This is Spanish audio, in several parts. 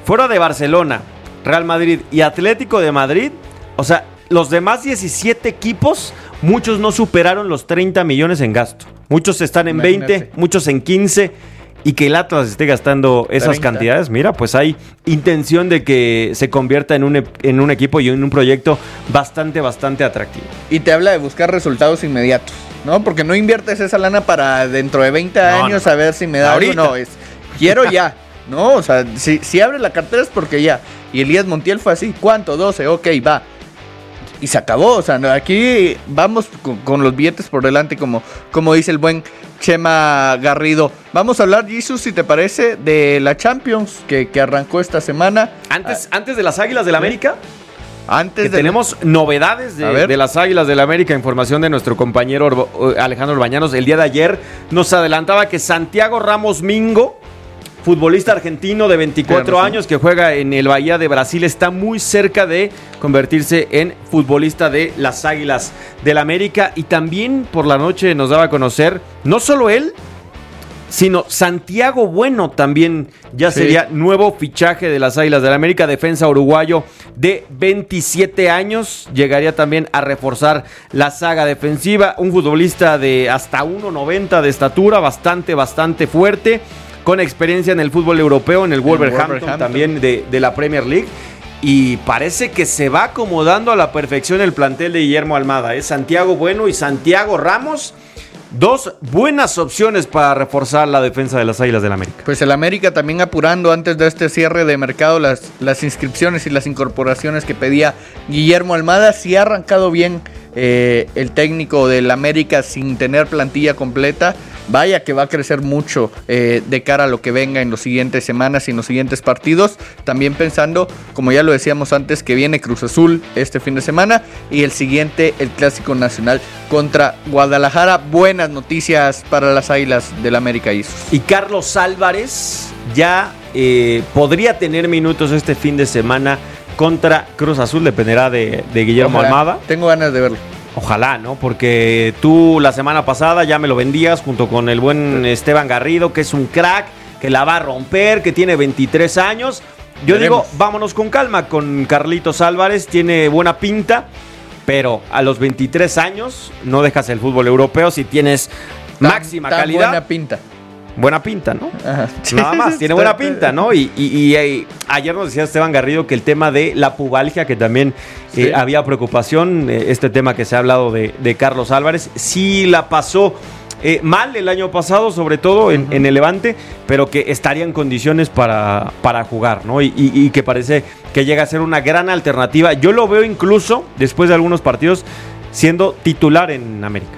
fuera de Barcelona, Real Madrid y Atlético de Madrid, o sea, los demás 17 equipos, muchos no superaron los 30 millones en gasto. Muchos están en 20, muchos en 15, y que el Atlas esté gastando esas 30 cantidades, mira, pues hay intención de que se convierta en un equipo y en un proyecto bastante atractivo. Y te habla de buscar resultados inmediatos, ¿no? Porque no inviertes esa lana para dentro de 20 años a ver si me da algo. No, es quiero ya, ¿no? O sea, si abres la cartera es porque ya. Y Elías Montiel fue así, ¿cuánto? 12, ok, va. Y se acabó, o sea, aquí vamos con los billetes por delante, como dice el buen Chema Garrido. Vamos a hablar, Jesus, si te parece, de la Champions que arrancó esta semana. Antes de las Águilas del América, tenemos novedades de las Águilas del América, información de nuestro compañero Alejandro Bañanos. El día de ayer nos adelantaba que Santiago Ramos Mingo, futbolista argentino de 24 años que juega en el Bahía de Brasil, está muy cerca de convertirse en futbolista de las Águilas del América. Y también por la noche nos daba a conocer, no solo él, sino Santiago Bueno también ya sería nuevo fichaje de las Águilas del América, defensa uruguayo de 27 años, llegaría también a reforzar la saga defensiva, un futbolista de hasta 1.90 de estatura, bastante fuerte, con experiencia en el fútbol europeo, en el Wolverhampton también de la Premier League. Y parece que se va acomodando a la perfección el plantel de Guillermo Almada. Santiago Bueno y Santiago Ramos, dos buenas opciones para reforzar la defensa de las Águilas del América. Pues el América también apurando antes de este cierre de mercado las inscripciones y las incorporaciones que pedía Guillermo Almada. Sí ha arrancado bien el técnico del América sin tener plantilla completa. Vaya que va a crecer mucho de cara a lo que venga en las siguientes semanas y en los siguientes partidos. También pensando, como ya lo decíamos antes, que viene Cruz Azul este fin de semana y el siguiente, el Clásico Nacional contra Guadalajara. Buenas noticias para las Águilas del América. Y Carlos Álvarez ya podría tener minutos este fin de semana contra Cruz Azul, dependerá de Guillermo Almada. Tengo ganas de verlo. Ojalá, ¿no? Porque tú la semana pasada ya me lo vendías junto con el buen Esteban Garrido, que es un crack, que la va a romper, que tiene 23 años. Yo digo, vámonos con calma con Carlitos Álvarez, tiene buena pinta, pero a los 23 años no dejas el fútbol europeo si tienes máxima calidad. Buena pinta, ¿no? Ajá. Nada más, tiene buena pinta, ¿no? Y ayer nos decía Esteban Garrido que el tema de la pubalgia, que también había preocupación, este tema que se ha hablado de Carlos Álvarez, sí la pasó mal el año pasado, sobre todo en el Levante, pero que estaría en condiciones para jugar, ¿no? Y que parece que llega a ser una gran alternativa. Yo lo veo incluso, después de algunos partidos, siendo titular en América.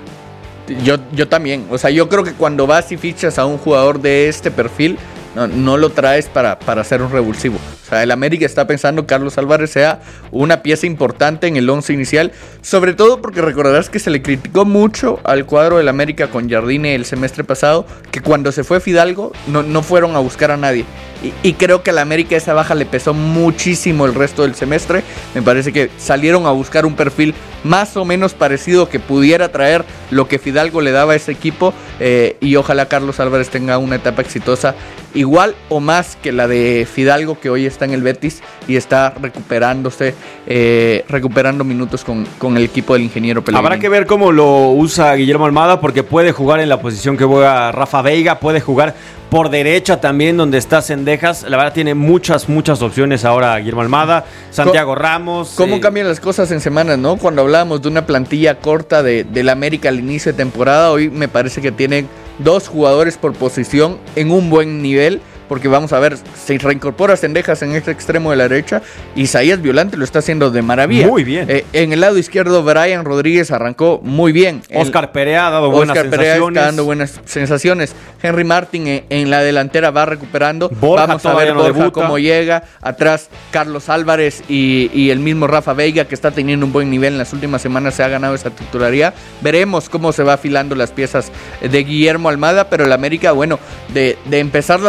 Yo también, o sea, yo creo que cuando vas y fichas a un jugador de este perfil, no lo traes para hacer un revulsivo. O sea, el América está pensando que Carlos Álvarez sea una pieza importante en el 11 inicial, sobre todo porque recordarás que se le criticó mucho al cuadro del América con Jardine el semestre pasado, que cuando se fue Fidalgo no fueron a buscar a nadie. Y creo que a la América esa baja le pesó muchísimo el resto del semestre. Me parece que salieron a buscar un perfil más o menos parecido que pudiera traer lo que Fidalgo le daba a ese equipo, y ojalá Carlos Álvarez tenga una etapa exitosa igual o más que la de Fidalgo, que hoy está en el Betis y está recuperando minutos con el equipo del ingeniero Pellegrini. Habrá que ver cómo lo usa Guillermo Almada, porque puede jugar en la posición que juega Rafa Veiga, puede jugar por derecha también donde está Cendejas. La verdad tiene muchas opciones ahora Guillermo Almada, Santiago Ramos. ¿Cómo cambian las cosas en semanas, no? Cuando hablábamos de una plantilla corta del América al inicio de temporada, hoy me parece que tienen 2 jugadores por posición en un buen nivel. Porque vamos a ver, se reincorpora Cendejas en este extremo de la derecha. Isaías Violante lo está haciendo de maravilla. Muy bien. En el lado izquierdo, Brian Rodríguez arrancó muy bien. Oscar Perea ha dado buenas sensaciones. Está dando buenas sensaciones. Henry Martin en la delantera va recuperando. Vamos a ver Borja cómo llega. Atrás, Carlos Álvarez y el mismo Rafa Veiga, que está teniendo un buen nivel en las últimas semanas, se ha ganado esa titularidad. Veremos cómo se va afilando las piezas de Guillermo Almada. Pero el América, bueno, de empezar la temporada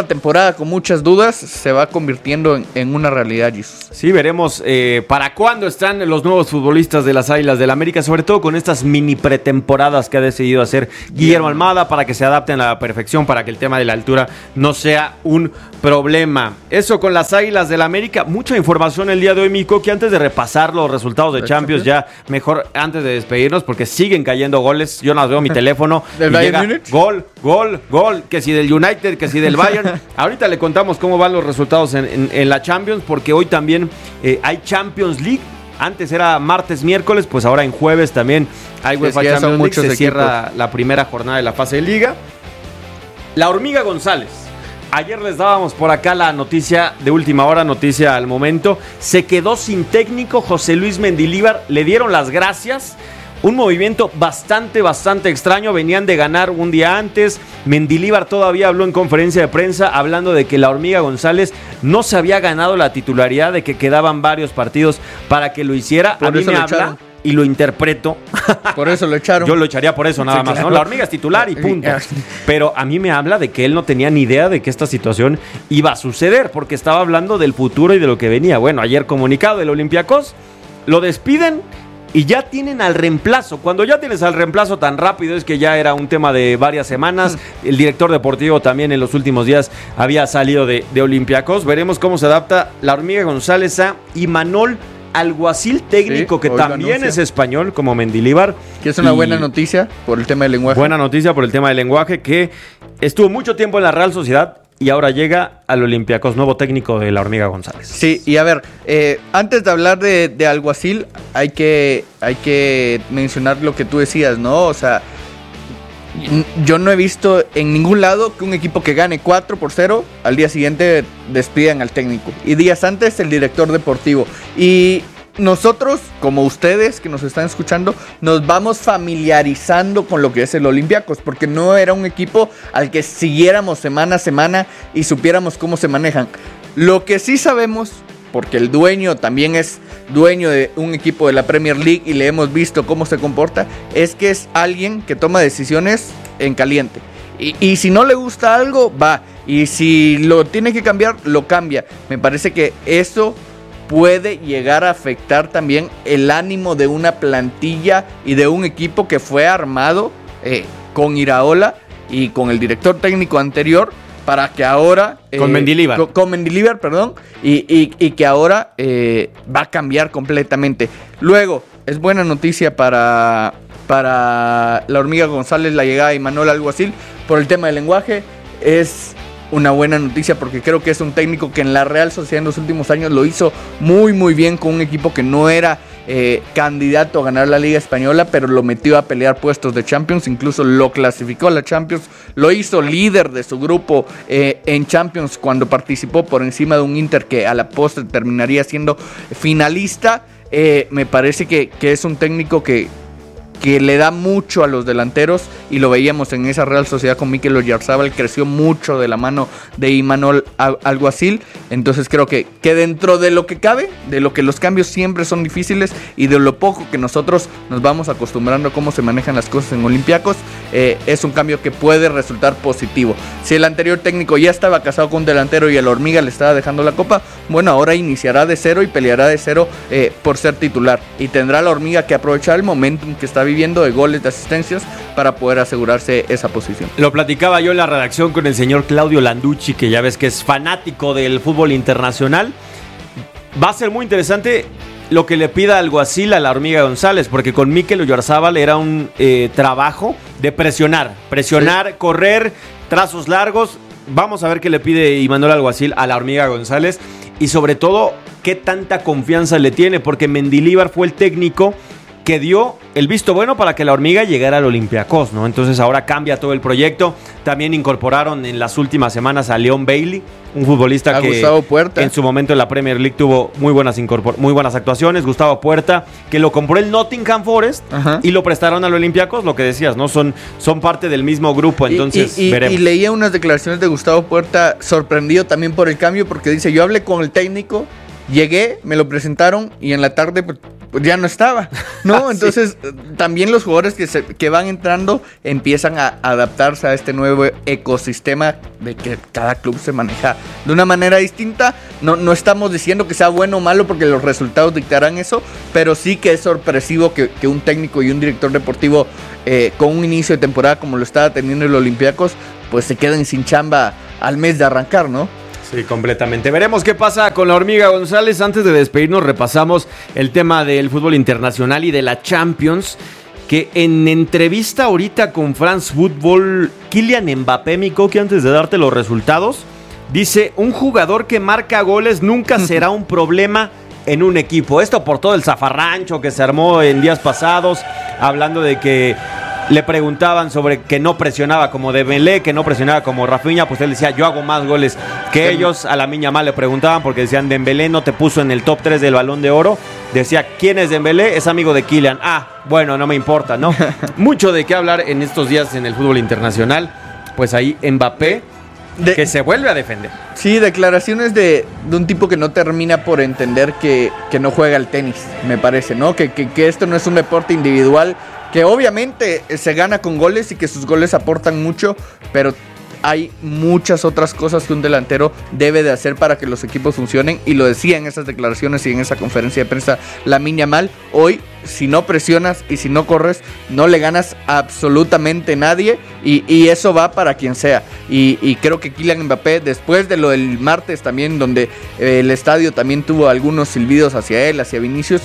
estaba con muchas dudas, se va convirtiendo en una realidad, Jesus. Sí, veremos para cuándo están los nuevos futbolistas de las Águilas del América, sobre todo con estas mini pretemporadas que ha decidido hacer Guillermo Almada para que se adapten a la perfección, para que el tema de la altura no sea un problema. Eso con las Águilas del América. Mucha información el día de hoy, Mico, que antes de repasar los resultados de Champions, ya mejor antes de despedirnos, porque siguen cayendo goles. Yo no veo mi teléfono y llega gol, que si del United, que si del Bayern. Ahorita le contamos cómo van los resultados en la Champions, porque hoy también hay Champions League. Antes era martes, miércoles, pues ahora en jueves también hay UEFA Champions League. Se cierra la primera jornada de la fase de Liga. La Hormiga González. Ayer les dábamos por acá la noticia de última hora, noticia al momento. Se quedó sin técnico José Luis Mendilibar. Le dieron las gracias. Un movimiento bastante extraño. Venían de ganar un día antes. Mendilibar todavía habló en conferencia de prensa hablando de que la Hormiga González no se había ganado la titularidad, de que quedaban varios partidos para que lo hiciera. A mí me habla y lo interpreto. Por eso lo echaron. Yo lo echaría por eso nada más, claro. ¿No? La Hormiga es titular y punto. Pero a mí me habla de que él no tenía ni idea de que esta situación iba a suceder, porque estaba hablando del futuro y de lo que venía. Bueno, ayer comunicado del Olympiacos, lo despiden y ya tienen al reemplazo. Cuando ya tienes al reemplazo tan rápido, es que ya era un tema de varias semanas. El director deportivo también en los últimos días había salido de Olympiacos. Veremos cómo se adapta la Hormiga González a Imanol Alguacil, técnico, sí, que también es español, como Mendilibar. Que es una buena noticia por el tema del lenguaje. Buena noticia por el tema del lenguaje, que estuvo mucho tiempo en la Real Sociedad y ahora llega al Olympiacos, nuevo técnico de la Hormiga González. Sí, y a ver, antes de hablar de Alguacil, hay que mencionar lo que tú decías, ¿no? O sea, yo no he visto en ningún lado que un equipo que gane 4-0 al día siguiente despidan al técnico. Y días antes el director deportivo. Y nosotros, como ustedes que nos están escuchando, nos vamos familiarizando con lo que es el Olympiacos, porque no era un equipo al que siguiéramos semana a semana y supiéramos cómo se manejan. Lo que sí sabemos, porque el dueño también es dueño de un equipo de la Premier League y le hemos visto cómo se comporta, es que es alguien que toma decisiones en caliente. Y si no le gusta algo, va. Y si lo tiene que cambiar, lo cambia. Me parece que eso puede llegar a afectar también el ánimo de una plantilla y de un equipo que fue armado con Iraola y con el director técnico anterior, para que ahora con Mendilibar, y que ahora va a cambiar completamente. Luego, es buena noticia para la Hormiga González la llegada de Imanol Alguacil por el tema del lenguaje. Es una buena noticia porque creo que es un técnico que en la Real Sociedad en los últimos años lo hizo muy bien con un equipo que no era candidato a ganar la Liga Española, pero lo metió a pelear puestos de Champions, incluso lo clasificó a la Champions, lo hizo líder de su grupo en Champions cuando participó por encima de un Inter que a la postre terminaría siendo finalista. Me parece que es un técnico que le da mucho a los delanteros y lo veíamos en esa Real Sociedad con Mikel Oyarzabal, creció mucho de la mano de Imanol Alguacil. Entonces creo que dentro de lo que cabe, de lo que los cambios siempre son difíciles y de lo poco que nosotros nos vamos acostumbrando a cómo se manejan las cosas en Olympiacos, es un cambio que puede resultar positivo. Si el anterior técnico ya estaba casado con un delantero y a la Hormiga le estaba dejando la copa, bueno, ahora iniciará de cero y peleará de cero por ser titular, y tendrá la Hormiga que aprovechar el momentum que está viviendo de goles, de asistencias, para poder asegurarse esa posición. Lo platicaba yo en la redacción con el señor Claudio Landucci, que ya ves que es fanático del fútbol internacional. Va a ser muy interesante lo que le pida Alguacil a la Hormiga González, porque con Mikel Oyarzabal era un trabajo de presionar, sí, correr, trazos largos. Vamos a ver qué le pide Imanol Alguacil a la Hormiga González y sobre todo qué tanta confianza le tiene, porque Mendilibar fue el técnico que dio el visto bueno para que la Hormiga llegara al Olympiacos, ¿no? Entonces ahora cambia todo el proyecto. También incorporaron en las últimas semanas a Leon Bailey, un futbolista que en su momento en la Premier League tuvo muy buenas actuaciones. Gustavo Puerta, que lo compró el Nottingham Forest y lo prestaron al Olympiacos, lo que decías, ¿no? Son parte del mismo grupo, entonces veremos. Y leía unas declaraciones de Gustavo Puerta sorprendido también por el cambio, porque dice: yo hablé con el técnico, llegué, me lo presentaron y en la tarde pues ya no estaba, ¿no? Entonces, también los jugadores que van entrando empiezan a adaptarse a este nuevo ecosistema de que cada club se maneja de una manera distinta. No estamos diciendo que sea bueno o malo porque los resultados dictarán eso, pero sí que es sorpresivo que un técnico y un director deportivo con un inicio de temporada como lo estaba teniendo el Olympiacos, pues se queden sin chamba al mes de arrancar, ¿no? Sí, completamente. Veremos qué pasa con la Hormiga González. Antes de despedirnos, repasamos el tema del fútbol internacional y de la Champions. Que en entrevista ahorita con France Football, Kylian Mbappé, mi Coqui, antes de darte los resultados, dice: un jugador que marca goles nunca será un problema en un equipo. Esto por todo el zafarrancho que se armó en días pasados, hablando de que le preguntaban sobre que no presionaba como Dembélé, que no presionaba como Rafinha, pues él decía: yo hago más goles que ellos. A Lamine Yamal le preguntaban porque decían: Dembélé no te puso en el top 3 del Balón de Oro. Decía: ¿quién es Dembélé? Es amigo de Kylian. Bueno, no me importa, ¿no? Mucho de qué hablar en estos días en el fútbol internacional. Pues ahí Mbappé, que se vuelve a defender. Sí, declaraciones de un tipo que no termina por entender que no juega al tenis, me parece, ¿no? Que esto no es un deporte individual, que obviamente se gana con goles y que sus goles aportan mucho, pero hay muchas otras cosas que un delantero debe de hacer para que los equipos funcionen, y lo decía en esas declaraciones y en esa conferencia de prensa Lamine Yamal. Hoy, si no presionas y si no corres, no le ganas a absolutamente nadie, y eso va para quien sea. Y creo que Kylian Mbappé, después de lo del martes también, donde el estadio también tuvo algunos silbidos hacia él, hacia Vinicius,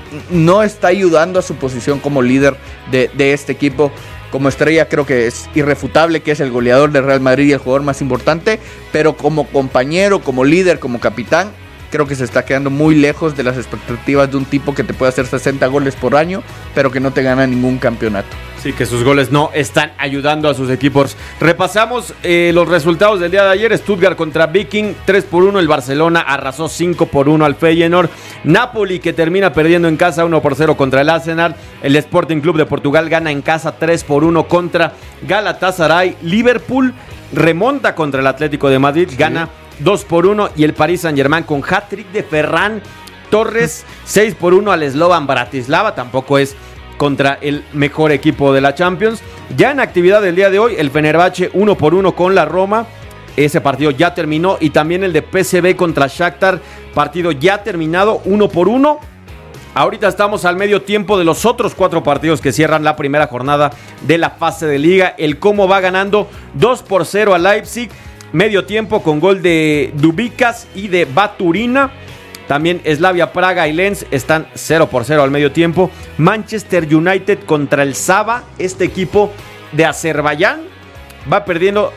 no está ayudando a su posición como líder de este equipo. Como estrella creo que es irrefutable que es el goleador del Real Madrid y el jugador más importante, pero como compañero, como líder, como capitán, creo que se está quedando muy lejos de las expectativas de un tipo que te puede hacer 60 goles por año, pero que no te gana ningún campeonato. Sí, que sus goles no están ayudando a sus equipos. Repasamos los resultados del día de ayer. Stuttgart contra Viking, 3-1. El Barcelona arrasó 5-1 al Feyenoord. Napoli, que termina perdiendo en casa 1-0 contra el Arsenal. El Sporting Club de Portugal gana en casa 3-1 contra Galatasaray. Liverpool remonta contra el Atlético de Madrid, gana 2-1. Y el Paris Saint-Germain con hat-trick de Ferran Torres, 6-1 al Slovan Bratislava. Tampoco es contra el mejor equipo de la Champions. Ya en actividad del día de hoy, el Fenerbahce 1-1 con la Roma. Ese partido ya terminó. Y también el de PSV contra Shakhtar, partido ya terminado, 1-1. Ahorita estamos al medio tiempo de los otros 4 partidos que cierran la primera jornada de la fase de liga. El Como va ganando 2-0 a Leipzig. Medio tiempo con gol de Dubicas y de Baturina. También Slavia Praga y Lens están 0-0 al medio tiempo. Manchester United contra el Saba, este equipo de Azerbaiyán, va perdiendo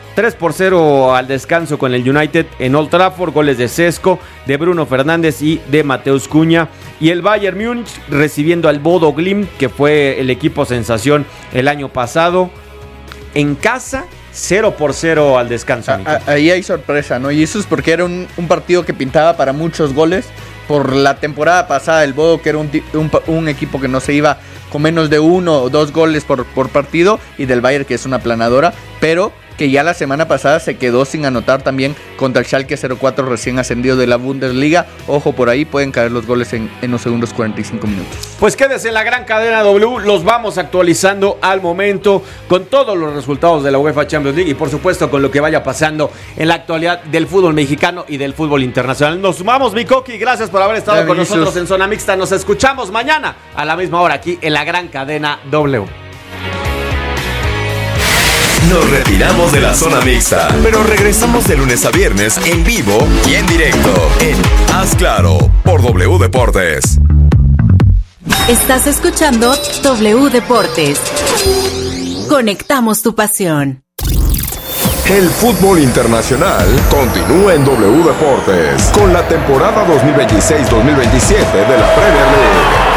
3-0 al descanso con el United en Old Trafford. Goles de Sesco, de Bruno Fernández y de Mateus Cunha. Y el Bayern Múnich recibiendo al Bodo Glimt, que fue el equipo sensación el año pasado, en casa. 0-0 al descanso. Ahí hay sorpresa, ¿no? Y eso es porque era un partido que pintaba para muchos goles. Por la temporada pasada, el Bodo, que era un equipo que no se iba con menos de 1 o 2 goles por partido, y del Bayern, que es una planadora, pero que ya la semana pasada se quedó sin anotar también contra el Schalke 04, recién ascendido de la Bundesliga. Ojo, por ahí pueden caer los goles en los segundos 45 minutos. Pues quédese en la gran cadena W, los vamos actualizando al momento con todos los resultados de la UEFA Champions League y por supuesto con lo que vaya pasando en la actualidad del fútbol mexicano y del fútbol internacional. Nos sumamos, mi Coqui, gracias por haber estado con nosotros en Zona Mixta. Nos escuchamos mañana a la misma hora aquí en la gran cadena W. Nos retiramos de la zona mixta, pero regresamos de lunes a viernes en vivo y en directo en Haz Claro por W Deportes. Estás escuchando W Deportes. Conectamos tu pasión. El fútbol internacional continúa en W Deportes con la temporada 2026-2027 de la Premier League.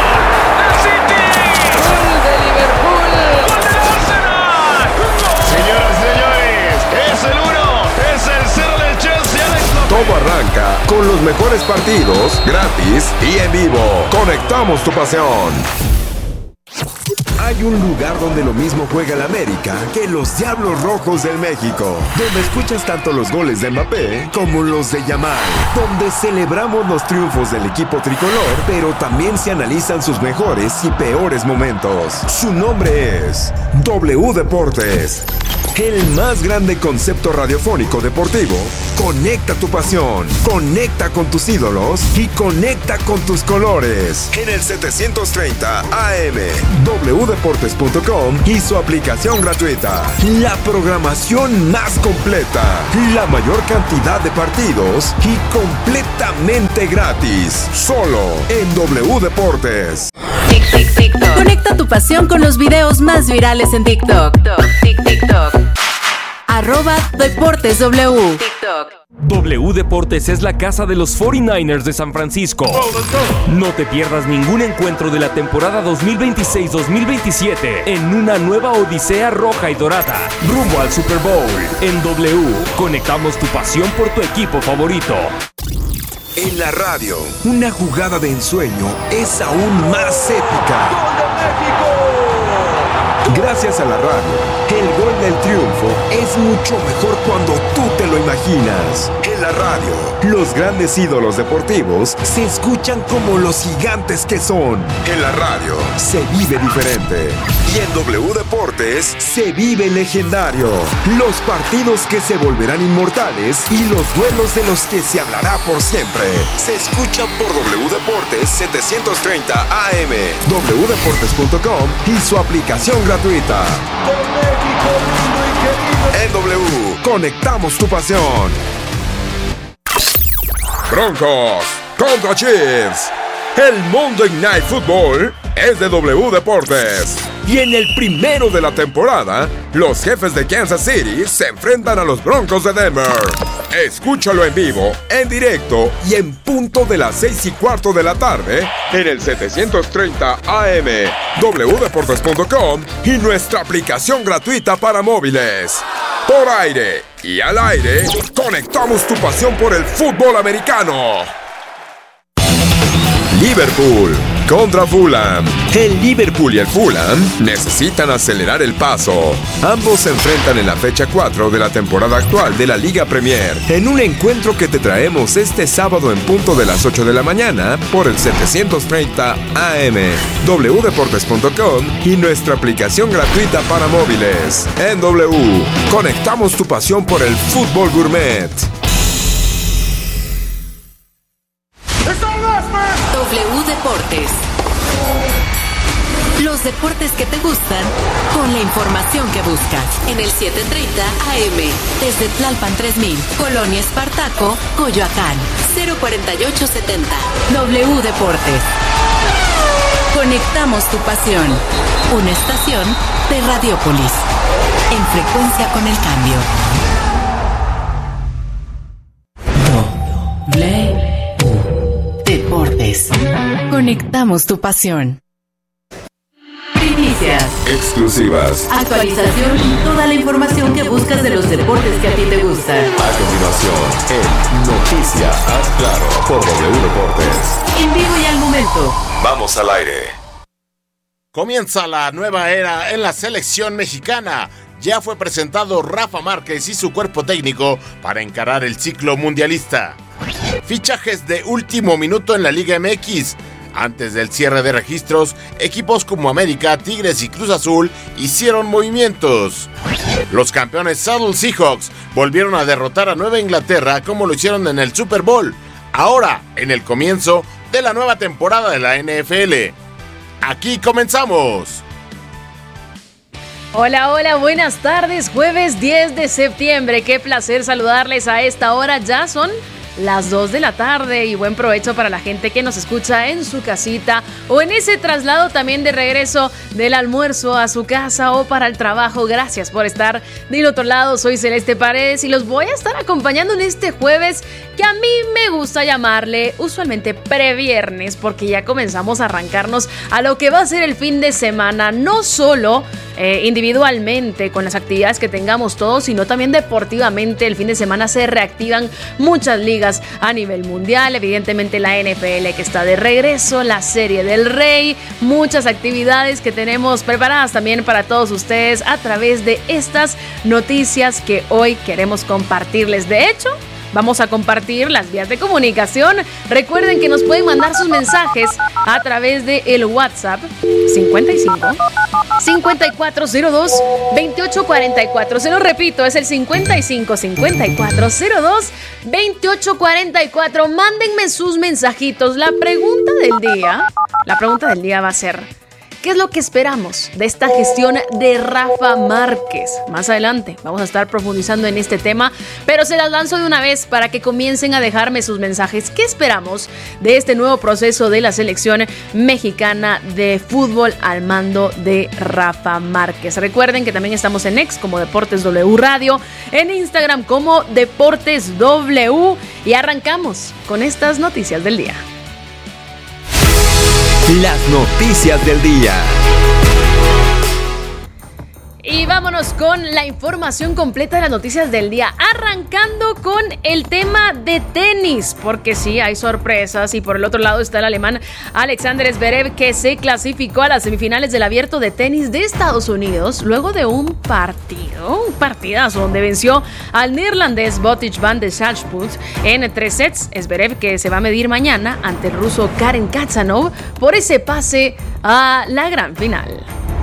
Todo arranca con los mejores partidos, gratis y en vivo. Conectamos tu pasión. hay un lugar donde lo mismo juega el América que los Diablos Rojos del México, donde escuchas tanto los goles de Mbappé como los de Yamal, donde celebramos los triunfos del equipo tricolor, pero también se analizan sus mejores y peores momentos. Su nombre es W Deportes, el más grande concepto radiofónico deportivo. Conecta tu pasión, conecta con tus ídolos y conecta con tus colores. En el 730 AM, wdeportes.com y su aplicación gratuita. La programación más completa, la mayor cantidad de partidos y completamente gratis. Solo en W Deportes. Conecta tu pasión con los videos más virales en TikTok. @DeportesW. W Deportes es la casa de los 49ers de San Francisco. No te pierdas ningún encuentro de la temporada 2026-2027 en una nueva odisea roja y dorada, rumbo al Super Bowl. En W, conectamos tu pasión por tu equipo favorito. En la radio, una jugada de ensueño es aún más épica. ¡Gol de México! Gracias a la radio, el gol del triunfo es mucho mejor cuando tú te lo imaginas. En la radio, los grandes ídolos deportivos se escuchan como los gigantes que son. En la radio, se vive diferente. Y en W Deportes, se vive legendario. Los partidos que se volverán inmortales y los duelos de los que se hablará por siempre. Se escuchan por W Deportes 730 AM, wdeportes.com y su aplicación gratuita. Con México lindo y querido. En W, conectamos tu pasión. Broncos contra Chiefs. El Monday Night Football es de W Deportes. Y en el primero de la temporada, los Jefes de Kansas City se enfrentan a los Broncos de Denver. Escúchalo en vivo, en directo y en punto de las 6:15 de la tarde en el 730 AM, wdeportes.com y nuestra aplicación gratuita para móviles. Por aire y al aire, conectamos tu pasión por el fútbol americano. Liverpool contra Fulham. El Liverpool y el Fulham necesitan acelerar el paso. Ambos se enfrentan en la fecha 4 de la temporada actual de la Liga Premier, en un encuentro que te traemos este sábado en punto de las 8 de la mañana por el 730 AM, wdeportes.com y nuestra aplicación gratuita para móviles. En W, conectamos tu pasión por el fútbol gourmet. W Deportes. Los deportes que te gustan con la información que buscas. En el 730 AM, desde Tlalpan 3000, Colonia Espartaco, Coyoacán, 04870. W Deportes. Conectamos tu pasión. Una estación de Radiopolis. En frecuencia con el cambio. Deportes. Conectamos tu pasión. Primicias. Exclusivas. Actualización y toda la información que buscas de los deportes que a ti te gustan. A continuación, en Noticias Haz Claro por W Deportes. En vivo y al momento. Vamos al aire. Comienza la nueva era en la selección mexicana. Ya fue presentado Rafa Márquez y su cuerpo técnico para encarar el ciclo mundialista. Fichajes de último minuto en la Liga MX. Antes del cierre de registros, equipos como América, Tigres y Cruz Azul hicieron movimientos. Los campeones Seattle Seahawks volvieron a derrotar a Nueva Inglaterra como lo hicieron en el Super Bowl. Ahora, en el comienzo de la nueva temporada de la NFL. Aquí comenzamos. Hola, hola, buenas tardes, jueves 10 de septiembre. Qué placer saludarles a esta hora. Ya son las 2 de la tarde y buen provecho para la gente que nos escucha en su casita o en ese traslado también de regreso del almuerzo a su casa o para el trabajo. Gracias por estar del otro lado. Soy Celeste Paredes y los voy a estar acompañando en este jueves que a mí me gusta llamarle usualmente previernes, porque ya comenzamos a arrancarnos a lo que va a ser el fin de semana, no solo individualmente con las actividades que tengamos todos, sino también deportivamente. El fin de semana se reactivan muchas ligas noticias a nivel mundial, evidentemente la NFL que está de regreso, la Serie del Rey, muchas actividades que tenemos preparadas también para todos ustedes a través de estas noticias que hoy queremos compartirles. De hecho, vamos a compartir las vías de comunicación. Recuerden que nos pueden mandar sus mensajes a través de el WhatsApp 55 5402 2844. Se lo repito, es el 55 5402 2844. Mándenme sus mensajitos. La pregunta del día va a ser: ¿qué es lo que esperamos de esta gestión de Rafa Márquez? Más adelante vamos a estar profundizando en este tema, pero se las lanzo de una vez para que comiencen a dejarme sus mensajes. ¿Qué esperamos de este nuevo proceso de la selección mexicana de fútbol al mando de Rafa Márquez? Recuerden que también estamos en X como Deportes W Radio, en Instagram como Deportes W, y arrancamos con estas noticias del día. Las noticias del día. Y vámonos con la información completa de las noticias del día, arrancando con el tema de tenis, porque sí, hay sorpresas, y por el otro lado está el alemán Alexander Zverev, que se clasificó a las semifinales del Abierto de Tenis de Estados Unidos luego de un partidazo donde venció al neerlandés Botic van de Salzburg en 3 sets. Zverev, que se va a medir mañana ante el ruso Karen Khachanov por ese pase a la gran final.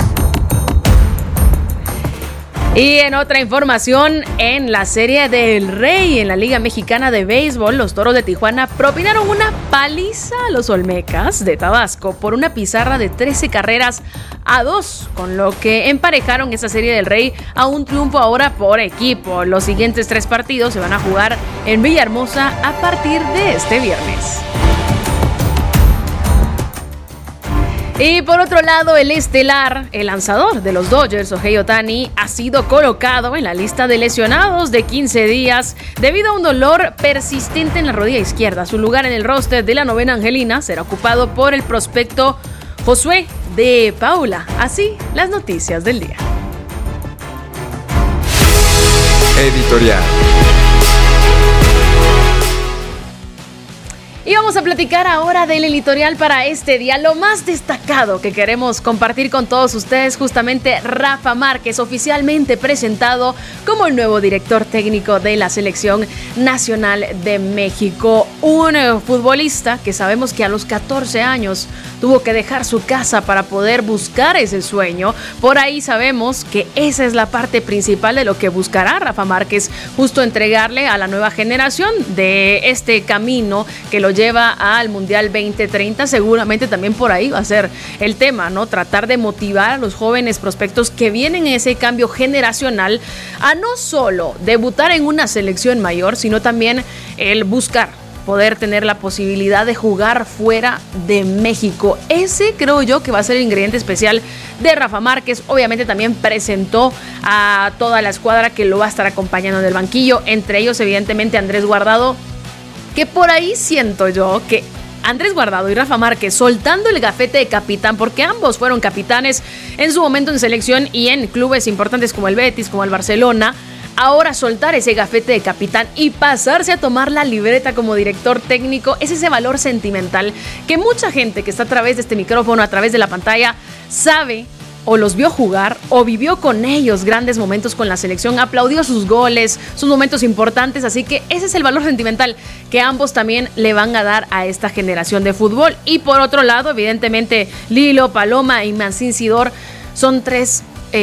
Y en otra información, en la Serie del Rey, en la Liga Mexicana de Béisbol, los Toros de Tijuana propinaron una paliza a los Olmecas de Tabasco por una pizarra de 13-2, con lo que emparejaron esa Serie del Rey a un triunfo ahora por equipo. Los siguientes 3 partidos se van a jugar en Villahermosa a partir de este viernes. Y por otro lado, el estelar, el lanzador de los Dodgers, Shohei Ohtani, ha sido colocado en la lista de lesionados de 15 días debido a un dolor persistente en la rodilla izquierda. Su lugar en el roster de la novena angelina será ocupado por el prospecto Josué de Paula. Así, las noticias del día. Editorial. Y vamos a platicar ahora del editorial para este día. Lo más destacado que queremos compartir con todos ustedes, justamente Rafa Márquez, oficialmente presentado como el nuevo director técnico de la Selección Nacional de México. Un futbolista que sabemos que a los 14 años tuvo que dejar su casa para poder buscar ese sueño. Por ahí sabemos que esa es la parte principal de lo que buscará Rafa Márquez, justo entregarle a la nueva generación de este camino que lo lleva al Mundial 2030. Seguramente también por ahí va a ser el tema, ¿no? Tratar de motivar a los jóvenes prospectos que vienen en ese cambio generacional a no solo debutar en una selección mayor, sino también el buscar poder tener la posibilidad de jugar fuera de México. Ese creo yo que va a ser el ingrediente especial de Rafa Márquez. Obviamente también presentó a toda la escuadra que lo va a estar acompañando en el banquillo, entre ellos evidentemente Andrés Guardado, que por ahí siento yo que Andrés Guardado y Rafa Márquez soltando el gafete de capitán, porque ambos fueron capitanes en su momento en selección y en clubes importantes como el Betis, como el Barcelona. Ahora soltar ese gafete de capitán y pasarse a tomar la libreta como director técnico es ese valor sentimental que mucha gente que está a través de este micrófono, a través de la pantalla, sabe o los vio jugar o vivió con ellos grandes momentos con la selección, aplaudió sus goles, sus momentos importantes, así que ese es el valor sentimental que ambos también le van a dar a esta generación de fútbol. Y por otro lado, evidentemente, Lilo, Paloma y Mancín Sidor son 3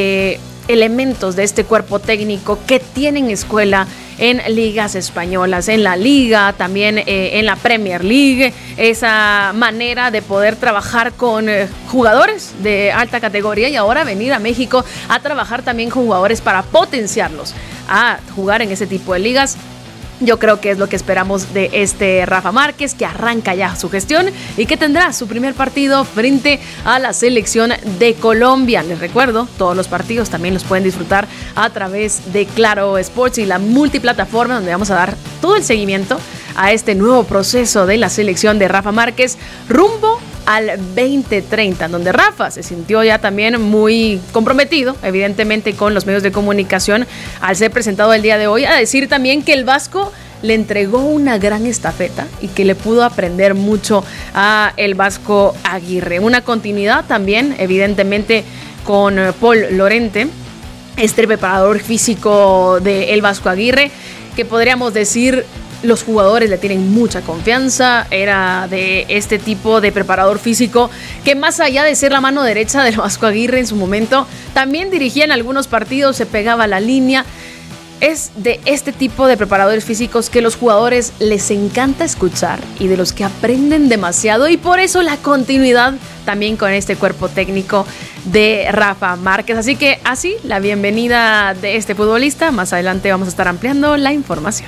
elementos de este cuerpo técnico que tienen escuela en ligas españolas, en la Liga, también en la Premier League, esa manera de poder trabajar con jugadores de alta categoría y ahora venir a México a trabajar también con jugadores para potenciarlos a jugar en ese tipo de ligas. Yo creo que es lo que esperamos de este Rafa Márquez, que arranca ya su gestión y que tendrá su primer partido frente a la selección de Colombia. Les recuerdo, todos los partidos también los pueden disfrutar a través de Claro Sports y la multiplataforma, donde vamos a dar todo el seguimiento a este nuevo proceso de la selección de Rafa Márquez rumbo al 2030, donde Rafa se sintió ya también muy comprometido, evidentemente, con los medios de comunicación al ser presentado el día de hoy, a decir también que el vasco le entregó una gran estafeta y que le pudo aprender mucho a el Vasco Aguirre. Una continuidad también, evidentemente, con Pol Lorente, este preparador físico de el Vasco Aguirre, que podríamos decir los jugadores le tienen mucha confianza. Era de este tipo de preparador físico que, más allá de ser la mano derecha del Vasco Aguirre en su momento, también dirigía en algunos partidos, se pegaba a la línea. Es de este tipo de preparadores físicos que los jugadores les encanta escuchar y de los que aprenden demasiado, y por eso la continuidad también con este cuerpo técnico de Rafa Márquez. Así que así, la bienvenida de este futbolista. Más adelante vamos a estar ampliando la información.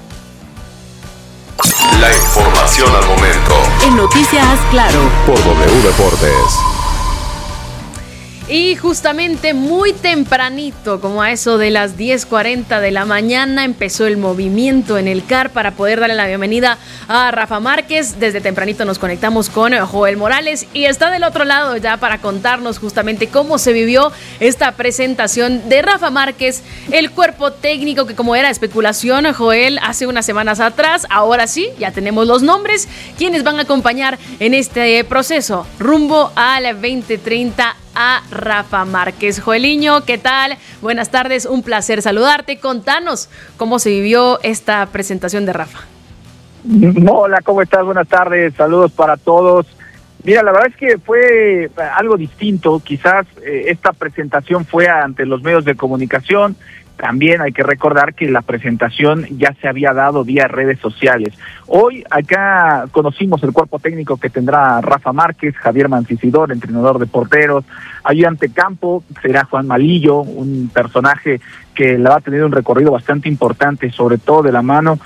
La información al momento. En Noticias Claro. Por W Deportes. Y justamente muy tempranito, como a eso de las 10:40 de la mañana, empezó el movimiento en el CAR para poder darle la bienvenida a Rafa Márquez. Desde tempranito nos conectamos con Joel Morales y está del otro lado ya para contarnos justamente cómo se vivió esta presentación de Rafa Márquez, el cuerpo técnico que, como era especulación, Joel, hace unas semanas atrás, ahora sí, ya tenemos los nombres, quienes van a acompañar en este proceso rumbo al 2030 a Rafa Márquez. Joeliño, ¿qué tal? Buenas tardes, un placer saludarte. Contanos cómo se vivió esta presentación de Rafa. Hola, ¿cómo estás? Buenas tardes, saludos para todos. Mira, la verdad es que fue algo distinto. Quizás esta presentación fue ante los medios de comunicación. También hay que recordar que la presentación ya se había dado vía redes sociales. Hoy acá conocimos el cuerpo técnico que tendrá Rafa Márquez, Javier Mancisidor, entrenador de porteros, ayudante campo, será Juan Malillo, un personaje que le va a tener un recorrido bastante importante, sobre todo de la mano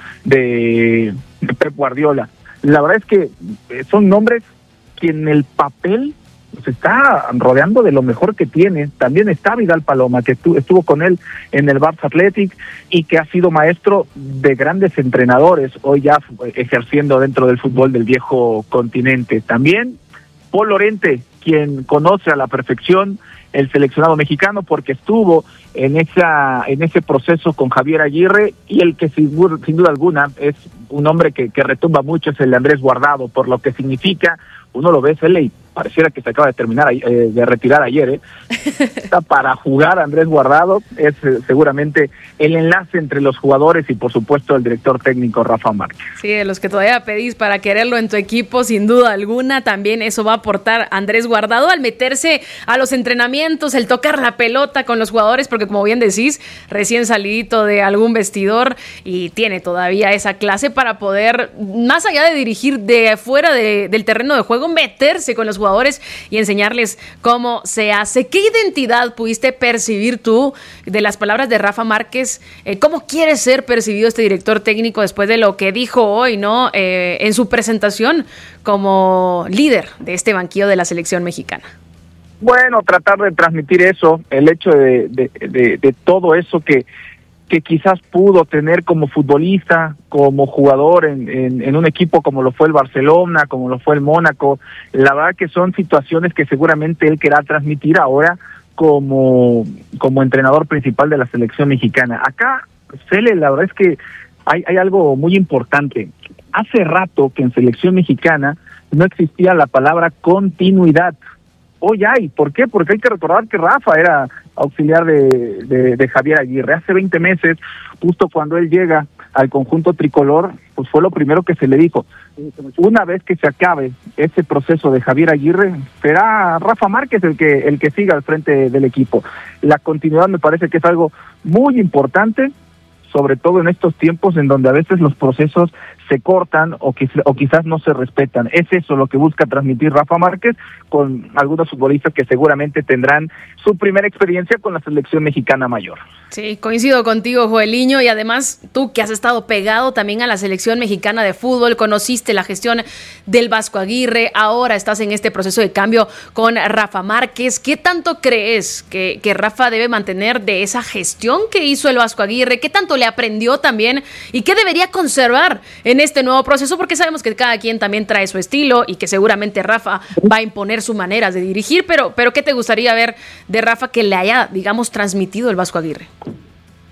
de Pep Guardiola. La verdad es que son nombres que en el papel se está rodeando de lo mejor que tiene. También está Vidal Paloma, que estuvo con él en el Barça Athletic y que ha sido maestro de grandes entrenadores, hoy ya ejerciendo dentro del fútbol del viejo continente. También Pol Lorente, quien conoce a la perfección el seleccionado mexicano porque estuvo en ese proceso con Javier Aguirre, y el que sin duda alguna es un hombre que retumba mucho es el de Andrés Guardado, por lo que significa. Uno lo ve, y pareciera que se acaba de retirar ayer, Está para jugar Andrés Guardado, es seguramente el enlace entre los jugadores y por supuesto el director técnico Rafa Márquez. Sí, de los que todavía pedís para quererlo en tu equipo, sin duda alguna, también eso va a aportar Andrés Guardado al meterse a los entrenamientos, el tocar la pelota con los jugadores, porque como bien decís, recién salidito de algún vestidor y tiene todavía esa clase para poder, más allá de dirigir de fuera del terreno de juego, meterse con los jugadores y enseñarles cómo se hace. ¿Qué identidad pudiste percibir tú de las palabras de Rafa Márquez? ¿Cómo quiere ser percibido este director técnico después de lo que dijo hoy, ¿no? En su presentación como líder de este banquillo de la selección mexicana? Bueno, tratar de transmitir eso, el hecho de todo eso que quizás pudo tener como futbolista, como jugador en un equipo como lo fue el Barcelona, como lo fue el Mónaco. La verdad que son situaciones que seguramente él querrá transmitir ahora como entrenador principal de la selección mexicana. Acá, Cele, la verdad es que hay algo muy importante. Hace rato que en selección mexicana no existía la palabra continuidad. Hoy hay. ¿Por qué? Porque hay que recordar que Rafa era auxiliar de Javier Aguirre. Hace 20 meses, justo cuando él llega al conjunto tricolor, pues fue lo primero que se le dijo. Una vez que se acabe ese proceso de Javier Aguirre, será Rafa Márquez el que siga al frente del equipo. La continuidad me parece que es algo muy importante, sobre todo en estos tiempos en donde a veces los procesos se cortan o quizás no se respetan. Es eso lo que busca transmitir Rafa Márquez con algunos futbolistas que seguramente tendrán su primera experiencia con la selección mexicana mayor. Sí, coincido contigo, Joeliño, y además tú que has estado pegado también a la selección mexicana de fútbol, conociste la gestión del Vasco Aguirre, ahora estás en este proceso de cambio con Rafa Márquez. ¿Qué tanto crees que Rafa debe mantener de esa gestión que hizo el Vasco Aguirre? ¿Qué tanto le aprendió también? ¿Y qué debería conservar en este nuevo proceso? Porque sabemos que cada quien también trae su estilo y que seguramente Rafa va a imponer su manera de dirigir, pero ¿qué te gustaría ver de Rafa que le haya, digamos, transmitido el Vasco Aguirre?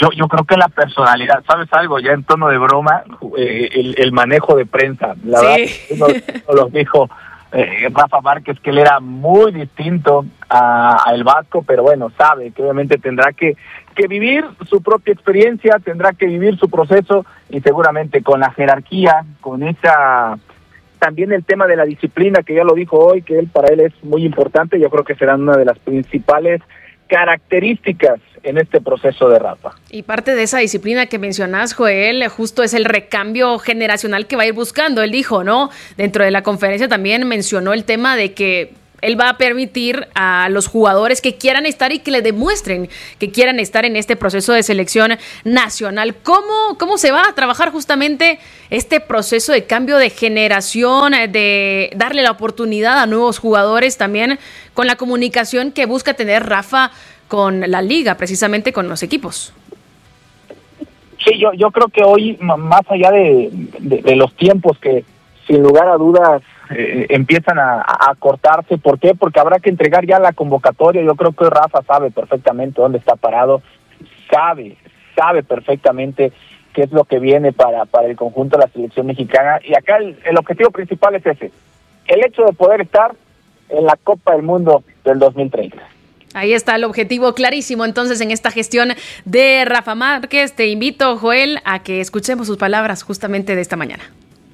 Yo creo que la personalidad, ¿sabes algo? Ya en tono de broma, el manejo de prensa, la verdad, uno lo dijo Rafa Márquez, que él era muy distinto a el Vasco, pero bueno, sabe que obviamente tendrá que vivir su propia experiencia, tendrá que vivir su proceso, y seguramente con la jerarquía, con esa... También el tema de la disciplina, que ya lo dijo hoy, que para él es muy importante, yo creo que será una de las principales características en este proceso de Rafa. Y parte de esa disciplina que mencionas, Joel, justo es el recambio generacional que va a ir buscando. Él dijo, ¿no? Dentro de la conferencia también mencionó el tema de que él va a permitir a los jugadores que quieran estar y que le demuestren que quieran estar en este proceso de selección nacional. ¿Cómo se va a trabajar justamente este proceso de cambio de generación, de darle la oportunidad a nuevos jugadores, también con la comunicación que busca tener Rafa con la liga, precisamente con los equipos? Sí, yo creo que hoy, más allá de los tiempos que sin lugar a dudas empiezan a cortarse. ¿Por qué? Porque habrá que entregar ya la convocatoria. Yo creo que Rafa sabe perfectamente dónde está parado, sabe perfectamente qué es lo que viene para el conjunto de la selección mexicana, y acá el objetivo principal es ese, el hecho de poder estar en la Copa del Mundo del 2030. Ahí está el objetivo clarísimo entonces en esta gestión de Rafa Márquez. Te invito, Joel, a que escuchemos sus palabras justamente de esta mañana.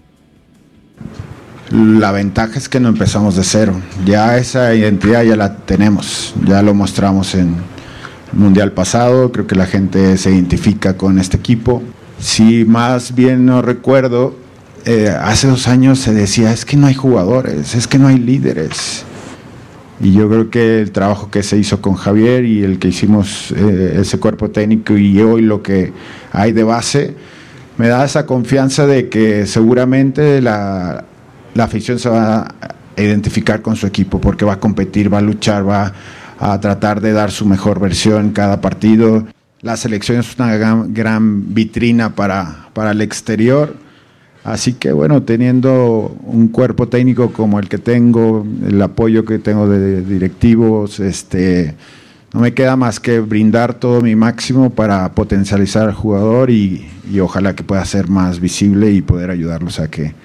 La ventaja es que no empezamos de cero, ya esa identidad ya la tenemos, ya lo mostramos en el Mundial pasado, creo que la gente se identifica con este equipo. Si más bien no recuerdo, hace 2 años se decía, es que no hay jugadores, es que no hay líderes, y yo creo que el trabajo que se hizo con Javier y el que hicimos ese cuerpo técnico y hoy lo que hay de base, me da esa confianza de que seguramente la afición se va a identificar con su equipo porque va a competir, va a luchar, va a tratar de dar su mejor versión en cada partido. La selección es una gran vitrina para el exterior, así que bueno, teniendo un cuerpo técnico como el que tengo, el apoyo que tengo de directivos, no me queda más que brindar todo mi máximo para potencializar al jugador y ojalá que pueda ser más visible y poder ayudarlos a que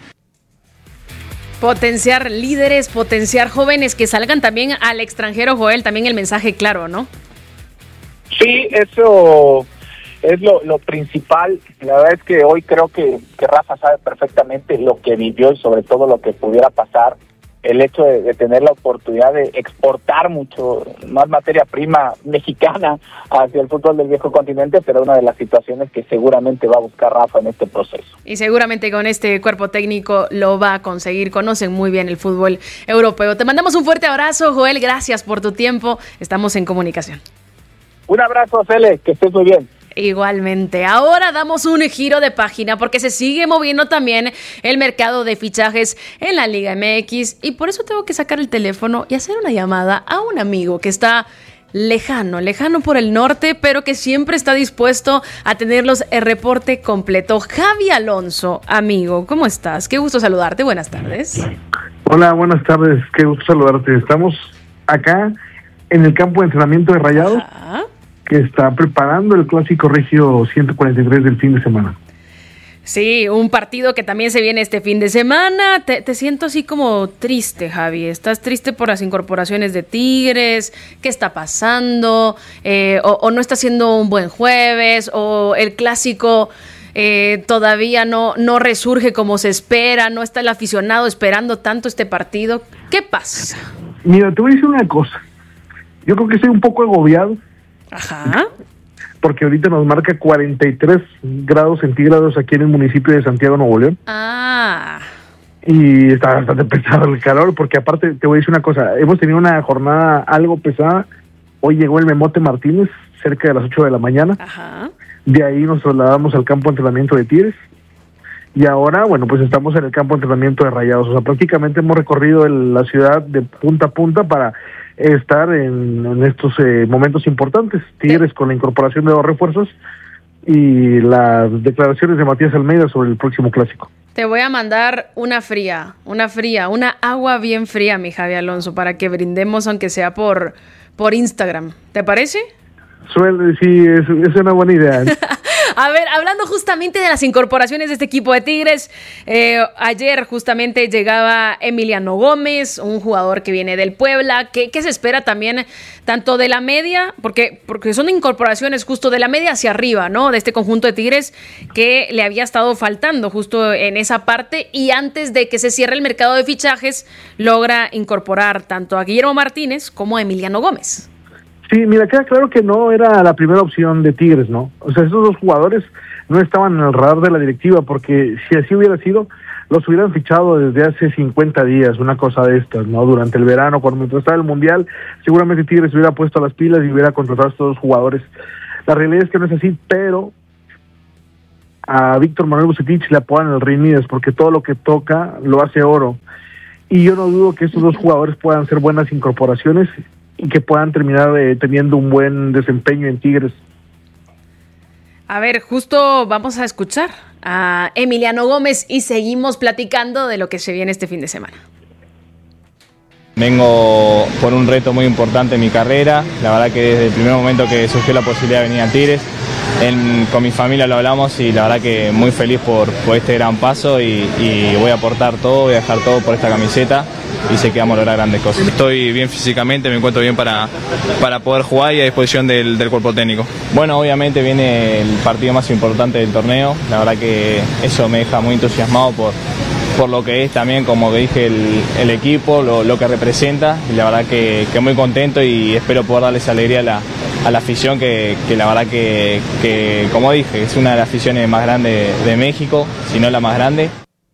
potenciar líderes, potenciar jóvenes que salgan también al extranjero, Joel, también el mensaje claro, ¿no? Sí, eso es lo principal. La verdad es que hoy creo que Rafa sabe perfectamente lo que vivió y sobre todo lo que pudiera pasar. El hecho de tener la oportunidad de exportar mucho más materia prima mexicana hacia el fútbol del viejo continente, pero una de las situaciones que seguramente va a buscar Rafa en este proceso. Y seguramente con este cuerpo técnico lo va a conseguir. Conocen muy bien el fútbol europeo. Te mandamos un fuerte abrazo, Joel. Gracias por tu tiempo. Estamos en comunicación. Un abrazo, Cele. Que estés muy bien. Igualmente. Ahora damos un giro de página porque se sigue moviendo también el mercado de fichajes en la Liga MX y por eso tengo que sacar el teléfono y hacer una llamada a un amigo que está lejano por el norte, pero que siempre está dispuesto a tenerlos el reporte completo. Javi Alonso, amigo, ¿cómo estás? Qué gusto saludarte. Buenas tardes. Hola, buenas tardes. Qué gusto saludarte. Estamos acá en el campo de entrenamiento de Rayados. Ajá. Que está preparando el clásico regio 143 del fin de semana. Sí, un partido que también se viene este fin de semana. Te siento así como triste, Javi. ¿Estás triste por las incorporaciones de Tigres? ¿Qué está pasando? ¿O no está siendo un buen jueves? ¿O el clásico todavía no resurge como se espera? ¿No está el aficionado esperando tanto este partido? ¿Qué pasa? Mira, te voy a decir una cosa. Yo creo que estoy un poco agobiado. Ajá. Porque ahorita nos marca 43 grados centígrados aquí en el municipio de Santiago, Nuevo León. Ah. Y está bastante pesado el calor, porque aparte te voy a decir una cosa, hemos tenido una jornada algo pesada. Hoy llegó el Memote Martínez cerca de las 8 de la mañana. Ajá. De ahí nos trasladamos al campo de entrenamiento de Tigres. Y ahora, bueno, pues estamos en el campo de entrenamiento de Rayados. O sea, prácticamente hemos recorrido la ciudad de punta a punta para estar en estos momentos importantes. Tigres con la incorporación de 2 refuerzos y las declaraciones de Matías Almeida sobre el próximo clásico. Te voy a mandar una agua bien fría, mi Javi Alonso, para que brindemos, aunque sea por Instagram. ¿Te parece? Sí, es una buena idea. A ver, hablando justamente de las incorporaciones de este equipo de Tigres, ayer justamente llegaba Emiliano Gómez, un jugador que viene del Puebla. ¿Qué se espera también tanto de la media? Porque son incorporaciones justo de la media hacia arriba, ¿no? De este conjunto de Tigres que le había estado faltando justo en esa parte, y antes de que se cierre el mercado de fichajes logra incorporar tanto a Guillermo Martínez como a Emiliano Gómez. Sí, mira, queda claro que no era la primera opción de Tigres, ¿no? O sea, esos dos jugadores no estaban en el radar de la directiva, porque si así hubiera sido, los hubieran fichado desde hace 50 días, una cosa de estas, ¿no? Durante el verano, mientras estaba el Mundial, seguramente Tigres hubiera puesto las pilas y hubiera contratado a estos dos jugadores. La realidad es que no es así, pero a Víctor Manuel Vucetich le apodan el Rey Midas, porque todo lo que toca lo hace oro. Y yo no dudo que estos dos jugadores puedan ser buenas incorporaciones y que puedan terminar teniendo un buen desempeño en Tigres. A ver, justo vamos a escuchar a Emiliano Gómez y seguimos platicando de lo que se viene este fin de semana. Vengo por un reto muy importante en mi carrera. La verdad que desde el primer momento que surgió la posibilidad de venir a Tigres, con mi familia lo hablamos y la verdad que muy feliz por este gran paso y voy a aportar todo, voy a dejar todo por esta camiseta y sé que vamos a lograr grandes cosas. Estoy bien físicamente, me encuentro bien para poder jugar y a disposición del cuerpo técnico. Bueno, obviamente viene el partido más importante del torneo, la verdad que eso me deja muy entusiasmado por lo que es también, como que dije, el equipo, lo que representa, y la verdad que muy contento y espero poder darles alegría a la afición que la verdad que, como dije, es una de las aficiones más grandes de México, si no la más grande.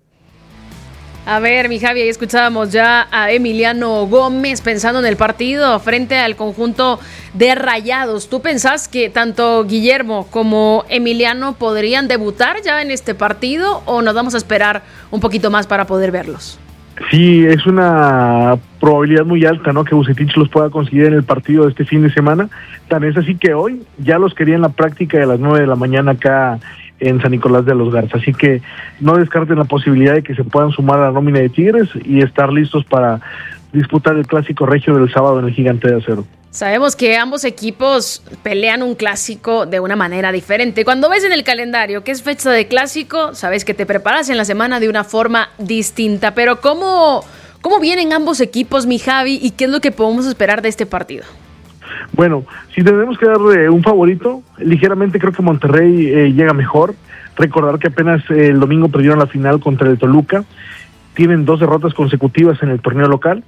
A ver, mi Javi, ahí escuchábamos ya a Emiliano Gómez pensando en el partido frente al conjunto de Rayados. ¿Tú pensás que tanto Guillermo como Emiliano podrían debutar ya en este partido o nos vamos a esperar un poquito más para poder verlos? Sí, es una probabilidad muy alta, ¿no?, que Vucetich los pueda conseguir en el partido de este fin de semana. Tan es así que hoy ya los quería en la práctica de las 9 de la mañana acá en San Nicolás de los Garza, así que no descarten la posibilidad de que se puedan sumar a la nómina de Tigres y estar listos para disputar el clásico regio del sábado en el Gigante de Acero. Sabemos que ambos equipos pelean un clásico de una manera diferente. Cuando ves en el calendario que es fecha de clásico, sabes que te preparas en la semana de una forma distinta, pero ¿cómo vienen ambos equipos, mi Javi, y qué es lo que podemos esperar de este partido? Bueno, si tenemos que darle un favorito, ligeramente creo que Monterrey llega mejor. Recordar que apenas el domingo perdieron la final contra el Toluca. Tienen 2 derrotas consecutivas en el torneo local,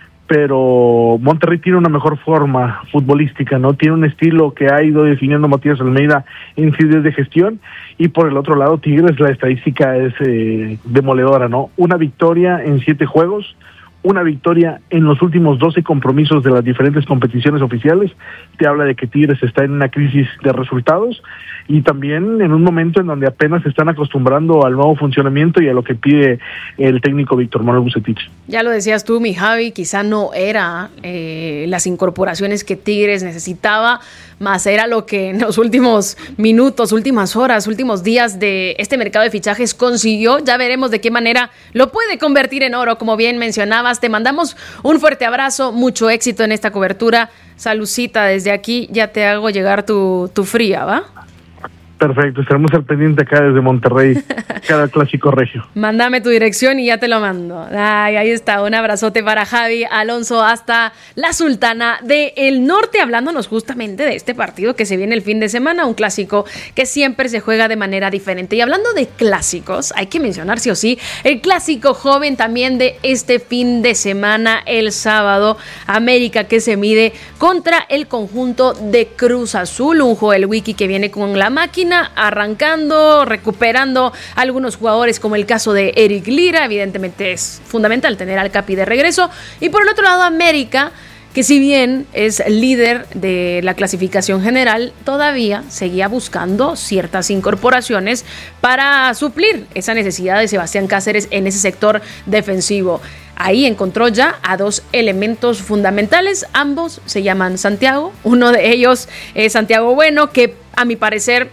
pero Monterrey tiene una mejor forma futbolística, ¿no? Tiene un estilo que ha ido definiendo Matías Almeida en sí de gestión, y por el otro lado Tigres, la estadística es demoledora, ¿no? Una victoria en 7 juegos, una victoria en los últimos 12 compromisos de las diferentes competiciones oficiales. Te habla de que Tigres está en una crisis de resultados y también en un momento en donde apenas se están acostumbrando al nuevo funcionamiento y a lo que pide el técnico Víctor Manuel Vucetich. Ya lo decías tú, mi Javi, quizá no era las incorporaciones que Tigres necesitaba, más era lo que en los últimos minutos, últimas horas, últimos días de este mercado de fichajes consiguió. Ya veremos de qué manera lo puede convertir en oro, como bien mencionabas. Te mandamos un fuerte abrazo, mucho éxito en esta cobertura. Salucita desde aquí, ya te hago llegar tu fría, ¿va? Perfecto, estaremos al pendiente acá desde Monterrey, cada clásico regio. Mándame tu dirección y ya te lo mando. Ay, ahí está, un abrazote para Javi Alonso hasta la Sultana del Norte, hablándonos justamente de este partido que se viene el fin de semana, un clásico que siempre se juega de manera diferente. Y hablando de clásicos, hay que mencionar sí o sí el clásico joven también de este fin de semana, el sábado, América que se mide contra el conjunto de Cruz Azul, un Joel Wiki que viene con la máquina arrancando, recuperando algunos jugadores como el caso de Eric Lira. Evidentemente es fundamental tener al Capi de regreso. Y por el otro lado América, que si bien es líder de la clasificación general, todavía seguía buscando ciertas incorporaciones para suplir esa necesidad de Sebastián Cáceres en ese sector defensivo. Ahí encontró ya a 2 elementos fundamentales, ambos se llaman Santiago, uno de ellos es Santiago Bueno, que a mi parecer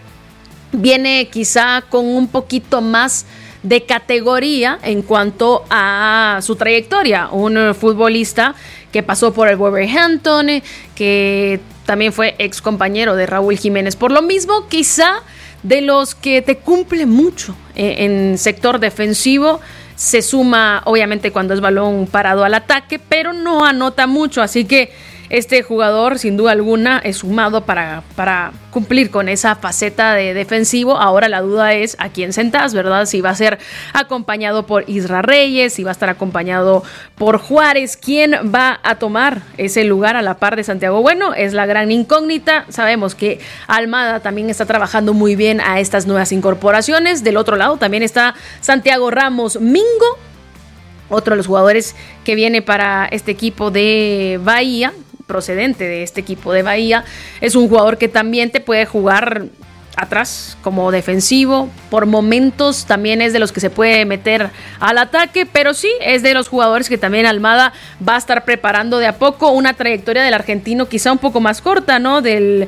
viene quizá con un poquito más de categoría en cuanto a su trayectoria, un futbolista que pasó por el Wolverhampton, que también fue ex compañero de Raúl Jiménez. Por lo mismo, quizá de los que te cumple mucho en sector defensivo, se suma obviamente cuando es balón parado al ataque, pero no anota mucho, así que este jugador sin duda alguna es sumado para cumplir con esa faceta de defensivo. Ahora la duda es a quién sentás, ¿verdad? Si va a ser acompañado por Isra Reyes, si va a estar acompañado por Juárez, ¿quién va a tomar ese lugar a la par de Santiago Bueno? Es la gran incógnita. Sabemos que Almada también está trabajando muy bien a estas nuevas incorporaciones. Del otro lado también está Santiago Ramos Mingo, otro de los jugadores que viene para este equipo de Bahía, procedente de este equipo de Bahía. Es un jugador que también te puede jugar atrás como defensivo, por momentos también es de los que se puede meter al ataque, pero sí es de los jugadores que también Almada va a estar preparando de a poco. Una trayectoria del argentino quizá un poco más corta, ¿no? Del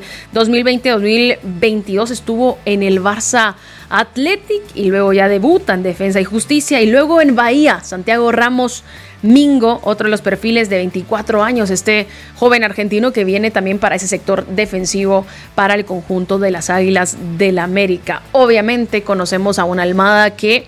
2020-2022 estuvo en el Barça Athletic y luego ya debuta en Defensa y Justicia y luego en Bahía. Santiago Ramos Mingo, otro de los perfiles de 24 años, este joven argentino que viene también para ese sector defensivo para el conjunto de las Águilas del América. Obviamente conocemos a una Almada que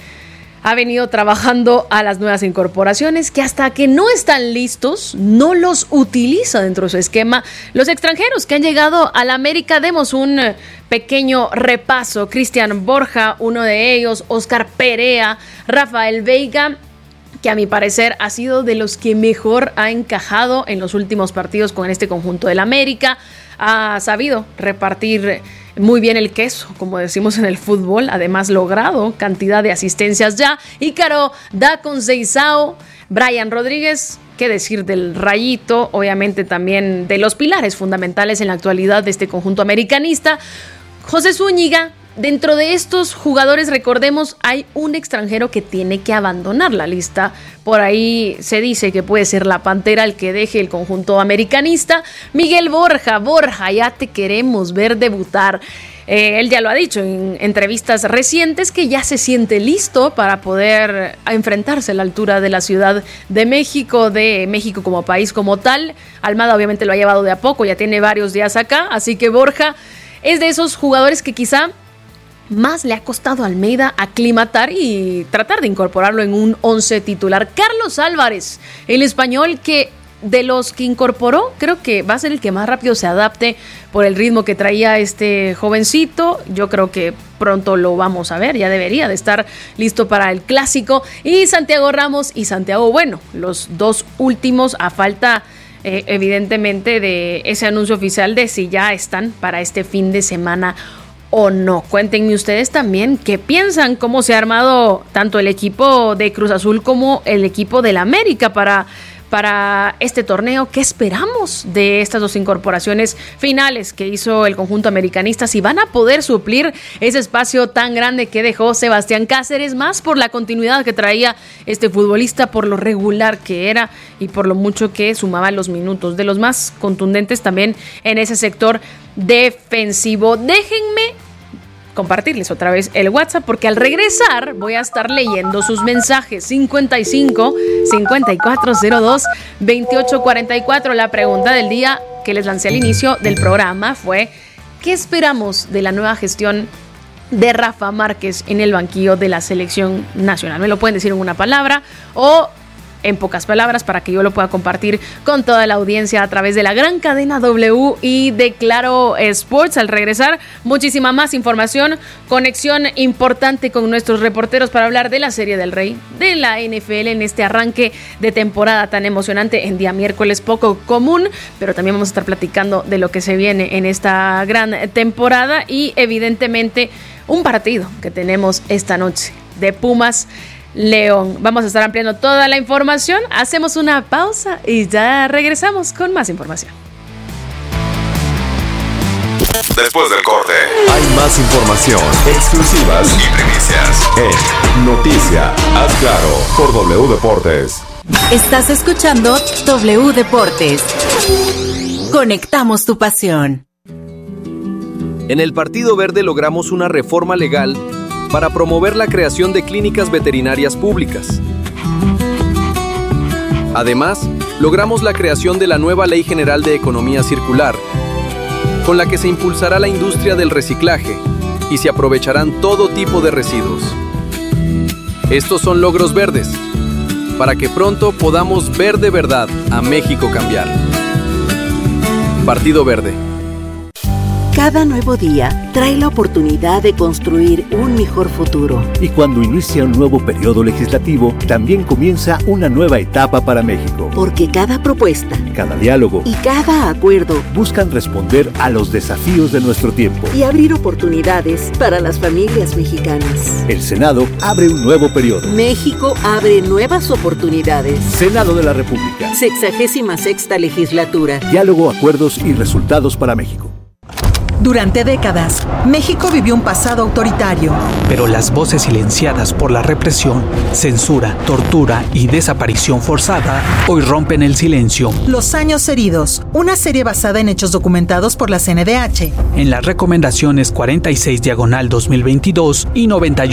ha venido trabajando a las nuevas incorporaciones, que hasta que no están listos, no los utiliza dentro de su esquema. Los extranjeros que han llegado a la América, demos un pequeño repaso. Cristian Borja, uno de ellos, Oscar Perea, Rafael Veiga, que a mi parecer ha sido de los que mejor ha encajado en los últimos partidos con este conjunto del América. Ha sabido repartir muy bien el queso, como decimos en el fútbol, además logrado cantidad de asistencias ya. Ícaro da Conceizao, Brian Rodríguez, qué decir del Rayito, obviamente también de los pilares fundamentales en la actualidad de este conjunto americanista. José Zúñiga. Dentro de estos jugadores, recordemos, hay un extranjero que tiene que abandonar la lista. Por ahí se dice que puede ser la Pantera el que deje el conjunto americanista. Miguel Borja, ya te queremos ver debutar. Él ya lo ha dicho en entrevistas recientes que ya se siente listo para poder enfrentarse a la altura de la Ciudad de México como país como tal. Almada obviamente lo ha llevado de a poco, ya tiene varios días acá, así que Borja es de esos jugadores que quizá más le ha costado a Almeida aclimatar y tratar de incorporarlo en un 11 titular. Carlos Álvarez, el español que de los que incorporó, creo que va a ser el que más rápido se adapte por el ritmo que traía este jovencito. Yo creo que pronto lo vamos a ver, ya debería de estar listo para el clásico. Y Santiago Ramos y Santiago Bueno, los dos últimos a falta evidentemente de ese anuncio oficial de si ya están para este fin de semana o no. Cuéntenme ustedes también qué piensan, cómo se ha armado tanto el equipo de Cruz Azul como el equipo del América para este torneo. ¿Qué esperamos de estas dos incorporaciones finales que hizo el conjunto americanista? Si van a poder suplir ese espacio tan grande que dejó Sebastián Cáceres, más por la continuidad que traía este futbolista, por lo regular que era y por lo mucho que sumaba los minutos, de los más contundentes también en ese sector defensivo. Déjenme compartirles otra vez el WhatsApp porque al regresar voy a estar leyendo sus mensajes. 55 5402 2844. La pregunta del día que les lancé al inicio del programa fue: ¿qué esperamos de la nueva gestión de Rafa Márquez en el banquillo de la selección nacional? Me lo pueden decir en una palabra o en pocas palabras para que yo lo pueda compartir con toda la audiencia a través de la gran cadena W y de Claro Sports. Al regresar, muchísima más información, conexión importante con nuestros reporteros para hablar de la Serie del Rey, de la NFL en este arranque de temporada tan emocionante en día miércoles, poco común, pero también vamos a estar platicando de lo que se viene en esta gran temporada y evidentemente un partido que tenemos esta noche de Pumas León. Vamos a estar ampliando toda la información. Hacemos una pausa y ya regresamos con más información. Después del corte, hay más información, exclusivas y primicias en Noticia Haz Claro por W Deportes. Estás escuchando W Deportes. Conectamos tu pasión. En el Partido Verde logramos una reforma legal para promover la creación de clínicas veterinarias públicas. Además, logramos la creación de la nueva Ley General de Economía Circular, con la que se impulsará la industria del reciclaje y se aprovecharán todo tipo de residuos. Estos son logros verdes, para que pronto podamos ver de verdad a México cambiar. Partido Verde. Cada nuevo día trae la oportunidad de construir un mejor futuro. Y cuando inicia un nuevo periodo legislativo, también comienza una nueva etapa para México. Porque cada propuesta, cada diálogo y cada acuerdo buscan responder a los desafíos de nuestro tiempo y abrir oportunidades para las familias mexicanas. El Senado abre un nuevo periodo. México abre nuevas oportunidades. Senado de la República. 66ª legislatura. Diálogo, acuerdos y resultados para México. Durante décadas, México vivió un pasado autoritario. Pero las voces silenciadas por la represión, censura, tortura y desaparición forzada hoy rompen el silencio. Los años heridos, una serie basada en hechos documentados por la CNDH. En las recomendaciones 46/2022 y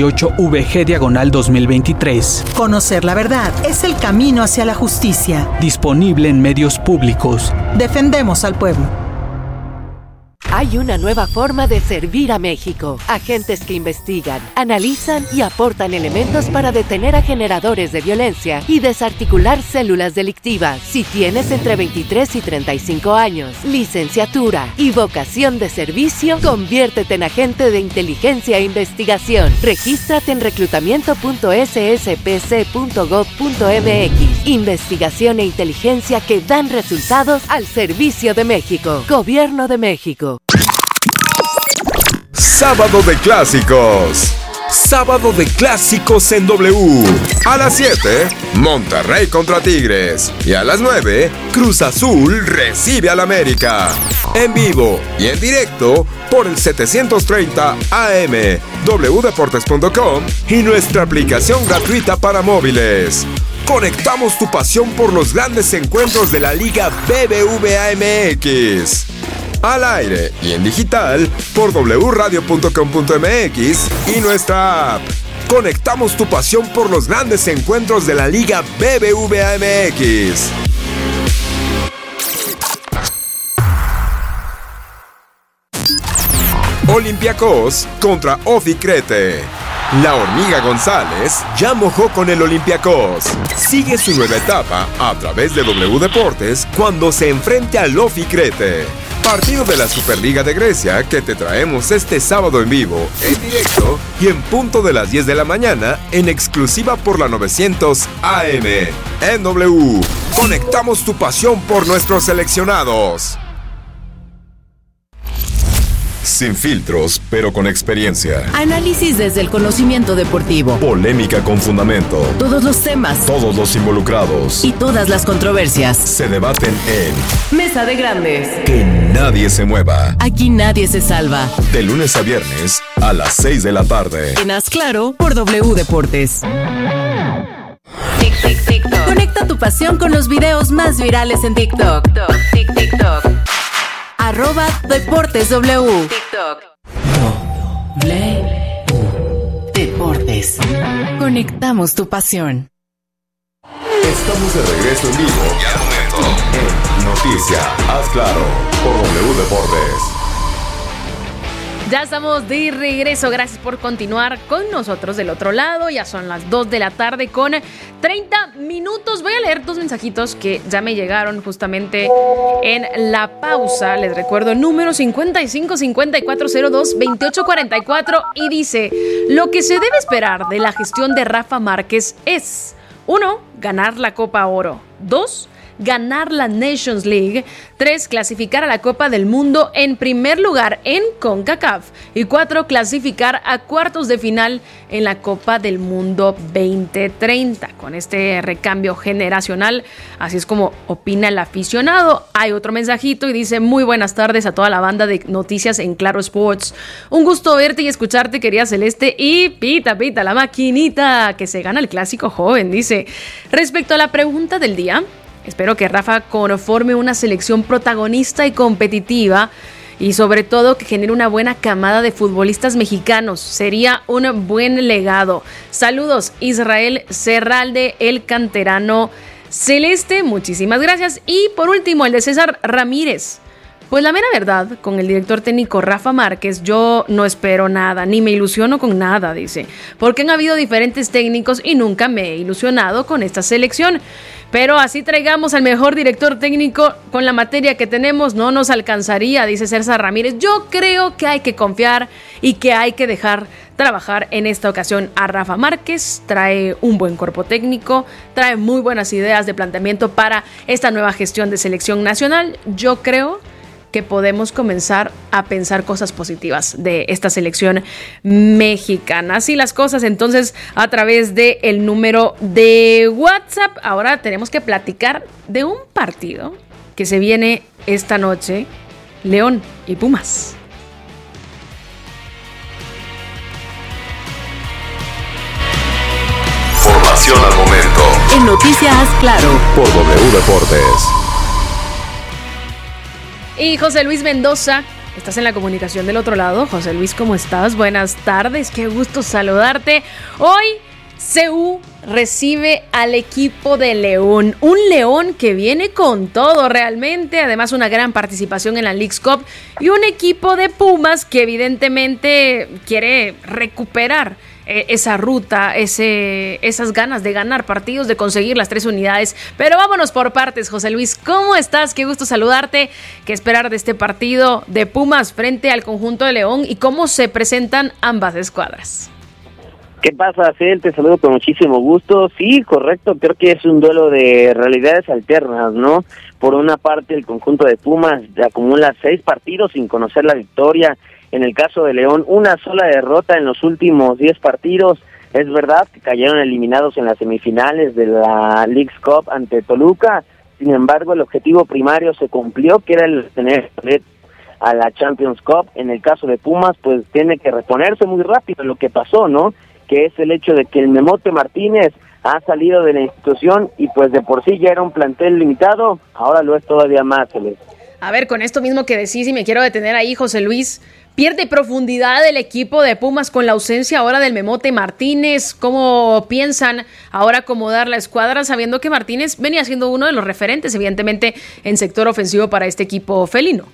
98/VG/2023. Conocer la verdad es el camino hacia la justicia. Disponible en medios públicos. Defendemos al pueblo. Hay una nueva forma de servir a México. Agentes que investigan, analizan y aportan elementos para detener a generadores de violencia y desarticular células delictivas. Si tienes entre 23 y 35 años, licenciatura y vocación de servicio, conviértete en agente de inteligencia e investigación. Regístrate en reclutamiento.sspc.gov.mx. Investigación e inteligencia que dan resultados al servicio de México. Gobierno de México. Sábado de Clásicos. Sábado de Clásicos en W. A las 7, Monterrey contra Tigres. Y a las 9, Cruz Azul recibe al América. En vivo y en directo por el 730 AM, wdeportes.com y nuestra aplicación gratuita para móviles. Conectamos tu pasión por los grandes encuentros de la Liga BBVA MX. Al aire y en digital por wradio.com.mx y nuestra app. Conectamos tu pasión por los grandes encuentros de la Liga BBVA MX. Olympiacos contra Ofi Crete. La Hormiga González ya mojó con el Olympiacos. Sigue su nueva etapa a través de W Deportes cuando se enfrente al Ofi Crete. Partido de la Superliga de Grecia que te traemos este sábado en vivo, en directo y en punto de las 10 de la mañana en exclusiva por la 900 AM. En W, conectamos tu pasión por nuestros seleccionados. Sin filtros, pero con experiencia. Análisis desde el conocimiento deportivo. Polémica con fundamento. Todos los temas. Todos los involucrados. Y todas las controversias. Se debaten en Mesa de Grandes. Que nadie se mueva. Aquí nadie se salva. De lunes a viernes a las 6 de la tarde. En Haz Claro por W Deportes. TikTok. Conecta tu pasión con los videos más virales en TikTok. TikTok. @DeportesW. TikTok. Deportes. Conectamos tu pasión. Estamos de regreso en vivo y al momento en Noticia Haz Claro por W Deportes. Ya estamos de regreso, gracias por continuar con nosotros del otro lado. Ya son las 2 de la tarde con 30 minutos. Voy a leer dos mensajitos que ya me llegaron justamente en la pausa. Les recuerdo, número 55-5402-2844 y dice: lo que se debe esperar de la gestión de Rafa Márquez es 1. Ganar la Copa Oro. 2. Ganar la Nations League. 3. Clasificar a la Copa del Mundo en primer lugar en CONCACAF. Y 4. Clasificar a cuartos de final en la Copa del Mundo 2030. Con este recambio generacional, así es como opina el aficionado. Hay otro mensajito y dice: muy buenas tardes a toda la banda de noticias en Claro Sports. Un gusto verte y escucharte, querida Celeste. Y pita, la maquinita que se gana el clásico joven. Dice: respecto a la pregunta del día, espero que Rafa conforme una selección protagonista y competitiva y sobre todo que genere una buena camada de futbolistas mexicanos. Sería un buen legado. Saludos, Israel Serralde, el canterano celeste. Muchísimas gracias. Y por último, el de César Ramírez. Pues la mera verdad, con el director técnico Rafa Márquez, yo no espero nada, ni me ilusiono con nada, dice, porque han habido diferentes técnicos y nunca me he ilusionado con esta selección. Pero así traigamos al mejor director técnico con la materia que tenemos, no nos alcanzaría, dice César Ramírez. Yo creo que hay que confiar y que hay que dejar trabajar en esta ocasión a Rafa Márquez. Trae un buen cuerpo técnico, trae muy buenas ideas de planteamiento para esta nueva gestión de selección nacional. Yo creo que podemos comenzar a pensar cosas positivas de esta selección mexicana. Así las cosas, entonces, a través del número de WhatsApp. Ahora tenemos que platicar de un partido que se viene esta noche, León y Pumas. Formación al momento. En Noticias Claro. Por W Deportes. Y José Luis Mendoza, estás en la comunicación del otro lado. José Luis, ¿cómo estás? Buenas tardes, qué gusto saludarte. Hoy CU recibe al equipo de León, un León que viene con todo realmente, además una gran participación en la Leagues Cup y un equipo de Pumas que evidentemente quiere recuperar esa ruta, esas ganas de ganar partidos, de conseguir las 3 unidades. Pero vámonos por partes, José Luis. ¿Cómo estás? Qué gusto saludarte. ¿Qué esperar de este partido de Pumas frente al conjunto de León y cómo se presentan ambas escuadras? ¿Qué pasa, Cel? Te saludo con muchísimo gusto. Sí, correcto, creo que es un duelo de realidades alternas, ¿no? Por una parte, el conjunto de Pumas acumula 6 partidos sin conocer la victoria. En el caso de León, una sola derrota en los últimos 10 partidos. Es verdad que cayeron eliminados en las semifinales de la Leagues Cup ante Toluca. Sin embargo, el objetivo primario se cumplió, que era el tener a la Champions Cup. En el caso de Pumas, pues tiene que reponerse muy rápido lo que pasó, ¿no? Que es el hecho de que el Memote Martínez ha salido de la institución y pues de por sí ya era un plantel limitado, ahora lo es todavía más, Celeste. A ver, con esto mismo que decís, y me quiero detener ahí, José Luis, ¿pierde profundidad el equipo de Pumas con la ausencia ahora del Memote Martínez? ¿Cómo piensan ahora acomodar la escuadra, sabiendo que Martínez venía siendo uno de los referentes, evidentemente, en sector ofensivo para este equipo felino?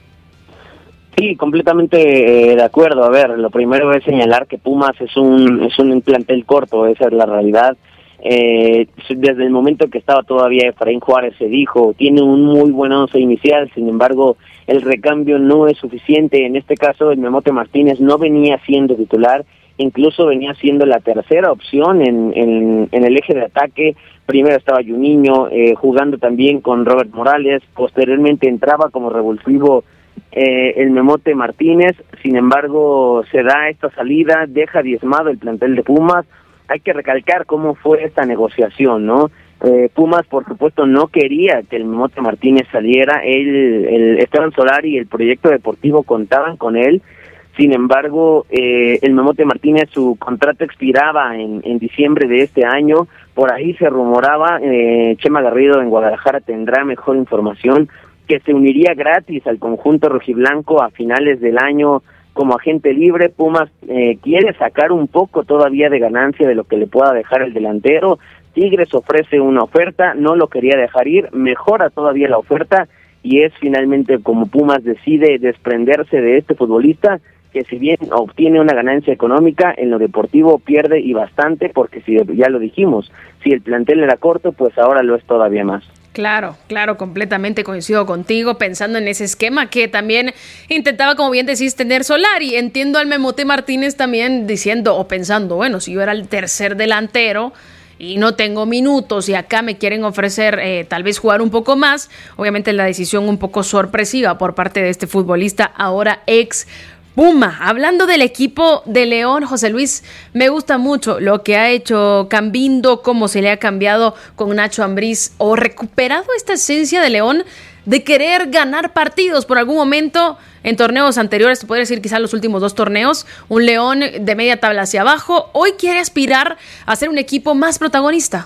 Sí, completamente de acuerdo. A ver, lo primero es señalar que Pumas es un plantel corto, esa es la realidad. Desde el momento que estaba todavía Efraín Juárez se dijo, tiene un muy buen once inicial, sin embargo el recambio no es suficiente. En este caso el Memote Martínez no venía siendo titular, incluso venía siendo la tercera opción en el eje de ataque. Primero estaba Juninho jugando también con Robert Morales, posteriormente entraba como revulsivo el Memote Martínez. Sin embargo se da esta salida, deja diezmado el plantel de Pumas. Hay que recalcar cómo fue esta negociación, ¿no? Pumas, por supuesto, no quería que el Memote Martínez saliera. El Esteban Solari y el proyecto deportivo contaban con él. Sin embargo, el Memote Martínez, su contrato expiraba en diciembre de este año. Por ahí se rumoraba, Chema Garrido en Guadalajara tendrá mejor información, que se uniría gratis al conjunto rojiblanco a finales del año como agente libre. Pumas quiere sacar un poco todavía de ganancia de lo que le pueda dejar el delantero. Tigres ofrece una oferta, no lo quería dejar ir, mejora todavía la oferta y es finalmente como Pumas decide desprenderse de este futbolista, que si bien obtiene una ganancia económica, en lo deportivo pierde y bastante, porque si ya lo dijimos, si el plantel era corto, pues ahora lo es todavía más. Claro, completamente coincido contigo, pensando en ese esquema que también intentaba, como bien decís, tener Solari. Entiendo al Memote Martínez también diciendo o pensando, bueno, si yo era el tercer delantero y no tengo minutos y acá me quieren ofrecer tal vez jugar un poco más, obviamente la decisión un poco sorpresiva por parte de este futbolista ahora ex Puma. Hablando del equipo de León, José Luis, me gusta mucho lo que ha hecho Cambindo, cómo se le ha cambiado con Nacho Ambriz, o recuperado esta esencia de León de querer ganar partidos. Por algún momento en torneos anteriores, te podría decir quizás los últimos 2 torneos, un León de media tabla hacia abajo, hoy quiere aspirar a ser un equipo más protagonista.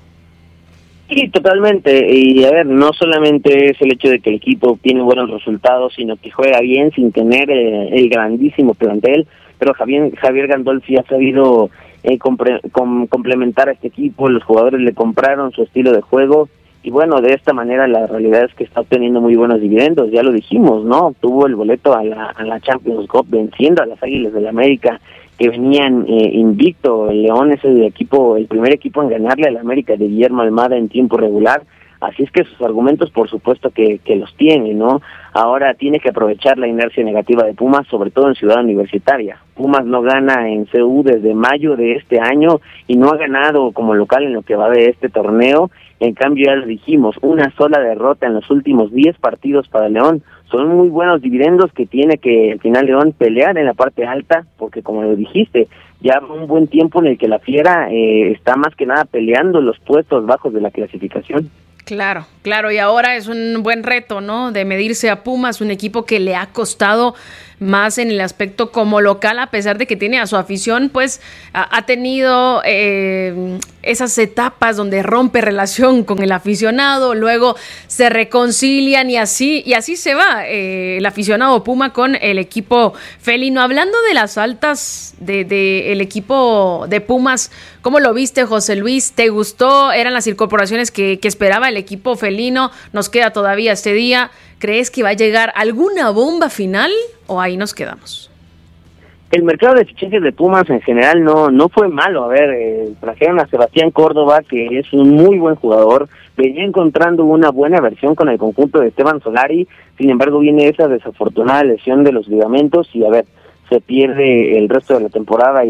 Sí, totalmente. Y a ver, no solamente es el hecho de que el equipo obtiene buenos resultados, sino que juega bien sin tener el grandísimo plantel, pero Javier Gandolfi ha sabido complementar a este equipo. Los jugadores le compraron su estilo de juego y bueno, de esta manera la realidad es que está obteniendo muy buenos dividendos, ya lo dijimos, ¿no? Obtuvo el boleto a la Champions Cup venciendo a las Águilas del América, que venían invicto. El León es el primer equipo en ganarle al América de Guillermo Almada en tiempo regular, así es que sus argumentos por supuesto que los tiene, ¿no? Ahora tiene que aprovechar la inercia negativa de Pumas, sobre todo en Ciudad Universitaria. Pumas no gana en CU desde mayo de este año y no ha ganado como local en lo que va de este torneo. En cambio, ya lo dijimos, una sola derrota en los últimos 10 partidos para León. Son muy buenos dividendos que tiene que al final León pelear en la parte alta, porque como lo dijiste, ya un buen tiempo en el que la Fiera está más que nada peleando los puestos bajos de la clasificación. Claro, y ahora es un buen reto, ¿no? De medirse a Pumas, un equipo que le ha costado más en el aspecto como local, a pesar de que tiene a su afición, pues ha tenido esas etapas donde rompe relación con el aficionado, luego se reconcilian y así se va el aficionado Puma con el equipo felino. Hablando de las altas de el equipo de Pumas, ¿cómo lo viste, José Luis? ¿Te gustó? ¿Eran las incorporaciones que esperaba el equipo felino? Nos queda todavía este día. ¿Crees que va a llegar alguna bomba final o ahí nos quedamos? El mercado de fichajes de Pumas en general no fue malo. A ver, trajeron a Sebastián Córdoba, que es un muy buen jugador, venía encontrando una buena versión con el conjunto de Esteban Solari, sin embargo viene esa desafortunada lesión de los ligamentos y a ver, se pierde el resto de la temporada y